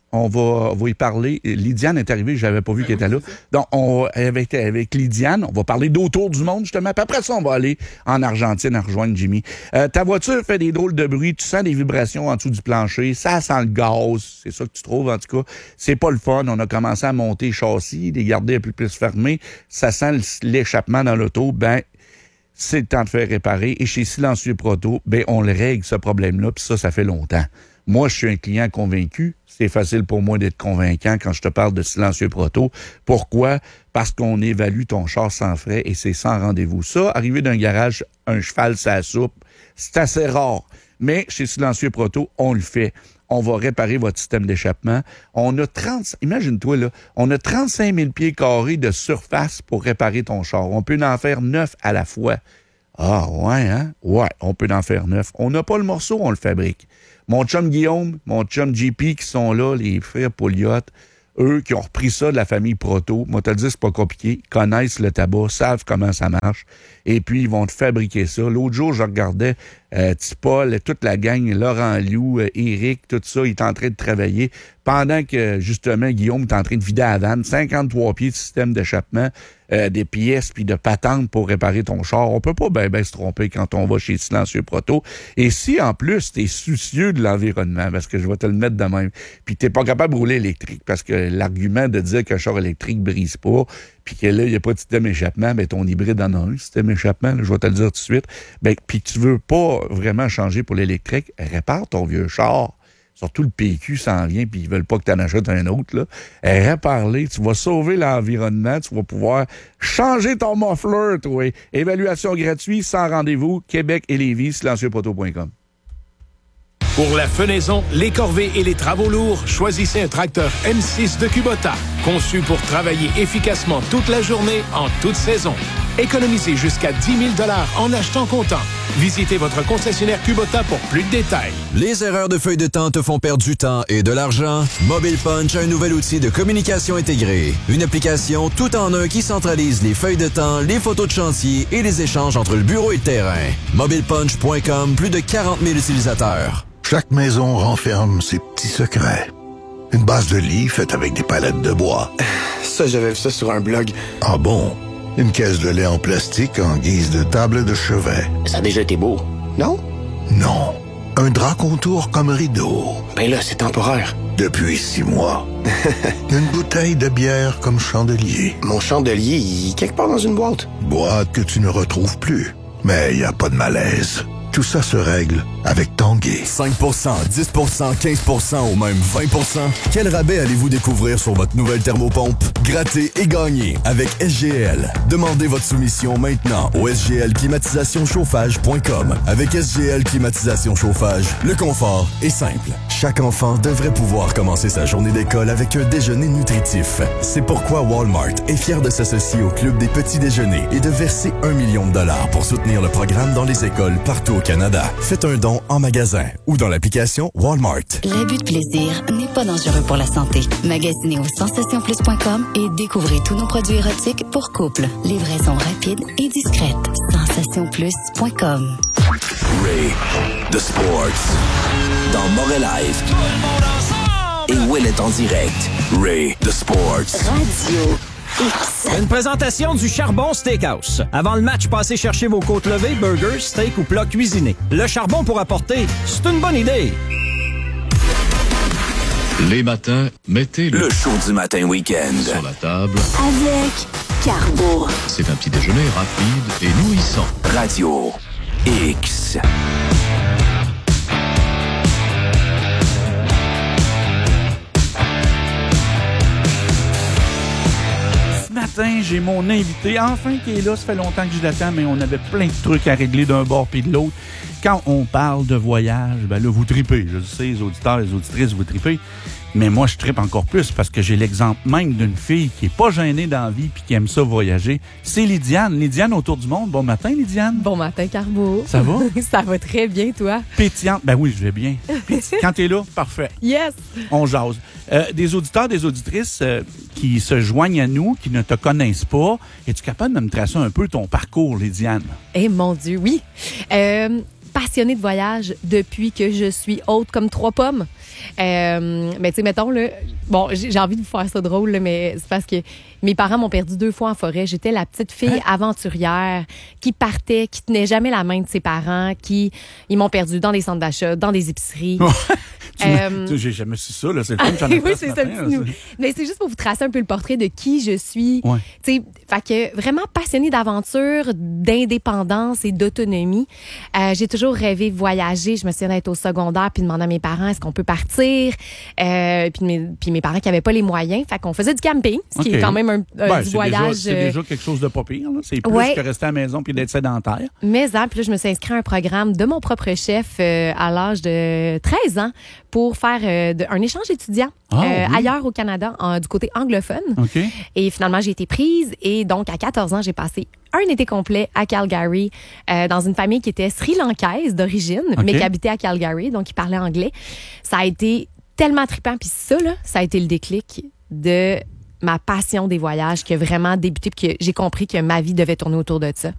Speaker 12: On va y parler. Lydiane est arrivée, je n'avais pas vu qu'elle était là. Donc, avec Lydiane, on va parler d'autour du monde, justement. Puis après ça, on va aller en Argentine à rejoindre Jimmy. Ta voiture fait des drôles de bruit, tu sens des vibrations en dessous du plancher, ça sent le gaz, c'est ça que tu trouves, en tout cas. C'est pas le fun. On a commencé à monter le châssis, les garder un peu plus fermés. Ça sent l'échappement dans l'auto. Ben, c'est le temps de faire réparer. Et chez Silencieux Proto, ben, on le règle, ce problème-là, puis ça fait longtemps. Moi, je suis un client convaincu. C'est facile pour moi d'être convaincant quand je te parle de Silencieux Proto. Pourquoi? Parce qu'on évalue ton char sans frais et c'est sans rendez-vous. Ça, arriver d'un garage, un cheval, ça soupe, c'est assez rare. Mais chez Silencieux Proto, on le fait. On va réparer votre système d'échappement. Imagine-toi, là, on a 35 000 pieds carrés de surface pour réparer ton char. On peut en faire 9 à la fois. Ah, ouais, hein? Ouais, on peut en faire 9. On n'a pas le morceau, on le fabrique. Mon chum Guillaume, mon chum JP qui sont là, les frères Pouliot, eux qui ont repris ça de la famille Proto, moi te le dis, c'est pas compliqué, connaissent le tabac, savent comment ça marche, et puis ils vont te fabriquer ça. L'autre jour, je regardais Paul, toute la gang, Laurent Liou, Éric, tout ça, ils étaient en train de travailler, pendant que, justement, Guillaume est en train de vider la vanne, 53 pieds de système d'échappement, des pièces puis de patentes pour réparer ton char. On peut pas ben se tromper quand on va chez Silencieux Proto. Et si, en plus, t'es soucieux de l'environnement, parce que je vais te le mettre de même, puis t'es pas capable de rouler électrique, parce que l'argument de dire qu'un char électrique brise pas, puis que là, il n'y a pas de système d'échappement, ben ton hybride en a un système d'échappement, là, je vais te le dire tout de suite. Ben, puis tu veux pas vraiment changer pour l'électrique, répare ton vieux char. Surtout le PQ s'en vient, puis ils veulent pas que tu en achètes un autre, là. Répare-les, tu vas sauver l'environnement, tu vas pouvoir changer ton muffler, toi. Évaluation gratuite, sans rendez-vous, Québec et Lévis, silencieuxproto.com.
Speaker 15: Pour la fenaison, les corvées et les travaux lourds, choisissez un tracteur M6 de Kubota, conçu pour travailler efficacement toute la journée, en toute saison. Économisez jusqu'à 10 000 $ en achetant comptant. Visitez votre concessionnaire Kubota pour plus de détails.
Speaker 1: Les erreurs de feuille de temps te font perdre du temps et de l'argent? Mobile Punch a un nouvel outil de communication intégré. Une application tout en un qui centralise les feuilles de temps, les photos de chantier et les échanges entre le bureau et le terrain. MobilePunch.com, plus de 40 000 utilisateurs.
Speaker 3: Chaque maison renferme ses petits secrets. Une base de lit faite avec des palettes de bois.
Speaker 21: Ça, j'avais vu ça sur un blog.
Speaker 3: Ah bon? Une caisse de lait en plastique en guise de table de chevet.
Speaker 21: Ça a déjà été beau, non?
Speaker 3: Non. Un drap contour comme rideau.
Speaker 21: Ben là, c'est temporaire.
Speaker 3: Depuis 6 mois. Une bouteille de bière comme chandelier.
Speaker 21: Mon chandelier, il est quelque part dans une boîte.
Speaker 3: Boîte que tu ne retrouves plus. Mais il n'y a pas de malaise. Tout ça se règle avec Tanguay.
Speaker 1: 5%, 10%, 15% ou même 20%. Quel rabais allez-vous découvrir sur votre nouvelle thermopompe? Grattez et gagnez avec SGL. Demandez votre soumission maintenant au sglclimatisation-chauffage.com. Avec SGL Climatisation Chauffage, le confort est simple. Chaque enfant devrait pouvoir commencer sa journée d'école avec un déjeuner nutritif. C'est pourquoi Walmart est fier de s'associer au Club des petits déjeuners et de verser $1 million pour soutenir le programme dans les écoles partout au Canada. Faites un don en magasin ou dans l'application Walmart.
Speaker 4: L'abus de plaisir n'est pas dangereux pour la santé. Magasinez au sensationsplus.com et découvrez tous nos produits érotiques pour couple. Livraison rapide et discrète. Sensationsplus.com.
Speaker 11: Ray, The Sports. Dans Montréal Live. Et Will est en direct. Ray, The Sports.
Speaker 4: Radio X.
Speaker 23: Une présentation du Charbon Steakhouse. Avant le match, passez chercher vos côtes levées, burgers, steak ou plats cuisinés. Le charbon pour apporter, c'est une bonne idée.
Speaker 24: Les matins, mettez
Speaker 11: le show du matin week-end
Speaker 24: sur la table.
Speaker 4: Avec Carbo.
Speaker 24: C'est un petit déjeuner rapide et nourrissant.
Speaker 11: Radio X.
Speaker 12: Ce matin, j'ai mon invité, enfin, qui est là. Ça fait longtemps que je l'attends, mais on avait plein de trucs à régler d'un bord puis de l'autre. Quand on parle de voyage, ben là, vous tripez. Je sais, les auditeurs, les auditrices, vous tripez. Mais moi, je tripe encore plus parce que j'ai l'exemple même d'une fille qui est pas gênée dans la vie puis qui aime ça voyager. C'est Lydiane. Lydiane autour du monde. Bon matin, Lydiane.
Speaker 25: Bon matin, Carbo.
Speaker 12: Ça va?
Speaker 25: Ça va très bien, toi?
Speaker 12: Pétillante. Ben oui, je vais bien. Quand t'es là, parfait.
Speaker 25: Yes!
Speaker 12: On jase. Des auditeurs, des auditrices qui se joignent à nous, qui ne te connaissent pas, es-tu capable de me tracer un peu ton parcours, Lydiane?
Speaker 25: Eh mon Dieu, oui. passionnée de voyage depuis que je suis haute comme 3 pommes. Mais tu sais, mettons, là, bon, j'ai envie de vous faire ça drôle, là, mais c'est parce que mes parents m'ont perdu 2 fois en forêt. J'étais la petite fille aventurière qui partait, qui tenait jamais la main de ses parents, ils m'ont perdu dans des centres d'achat, dans des épiceries.
Speaker 12: J'ai jamais su ça, là. C'est le fun, j'en ai
Speaker 25: oui, c'est ça. Mais c'est juste pour vous tracer un peu le portrait de qui je suis.
Speaker 12: Ouais.
Speaker 25: Tu sais, fait que vraiment passionnée d'aventure, d'indépendance et d'autonomie. J'ai toujours rêvé de voyager. Je me souviens d'être au secondaire puis demander à mes parents est-ce qu'on peut partir. Puis mes parents qui avaient pas les moyens. Fait qu'on faisait du camping, ce qui est quand même du voyage.
Speaker 12: C'est déjà quelque chose de pas pire, là. C'est plus que rester à la maison puis d'être sédentaire.
Speaker 25: Mais puis là, je me suis inscrite à un programme de mon propre chef à l'âge de 13 ans pour faire un échange étudiant ailleurs au Canada, du côté anglophone.
Speaker 12: Okay.
Speaker 25: Et finalement, j'ai été prise. Et donc, à 14 ans, j'ai passé un été complet à Calgary dans une famille qui était sri-lankaise d'origine, mais qui habitait à Calgary, donc qui parlait anglais. Ça a été tellement trippant. Puis ça a été le déclic de ma passion des voyages qui a vraiment débuté puis que j'ai compris que ma vie devait tourner autour de ça.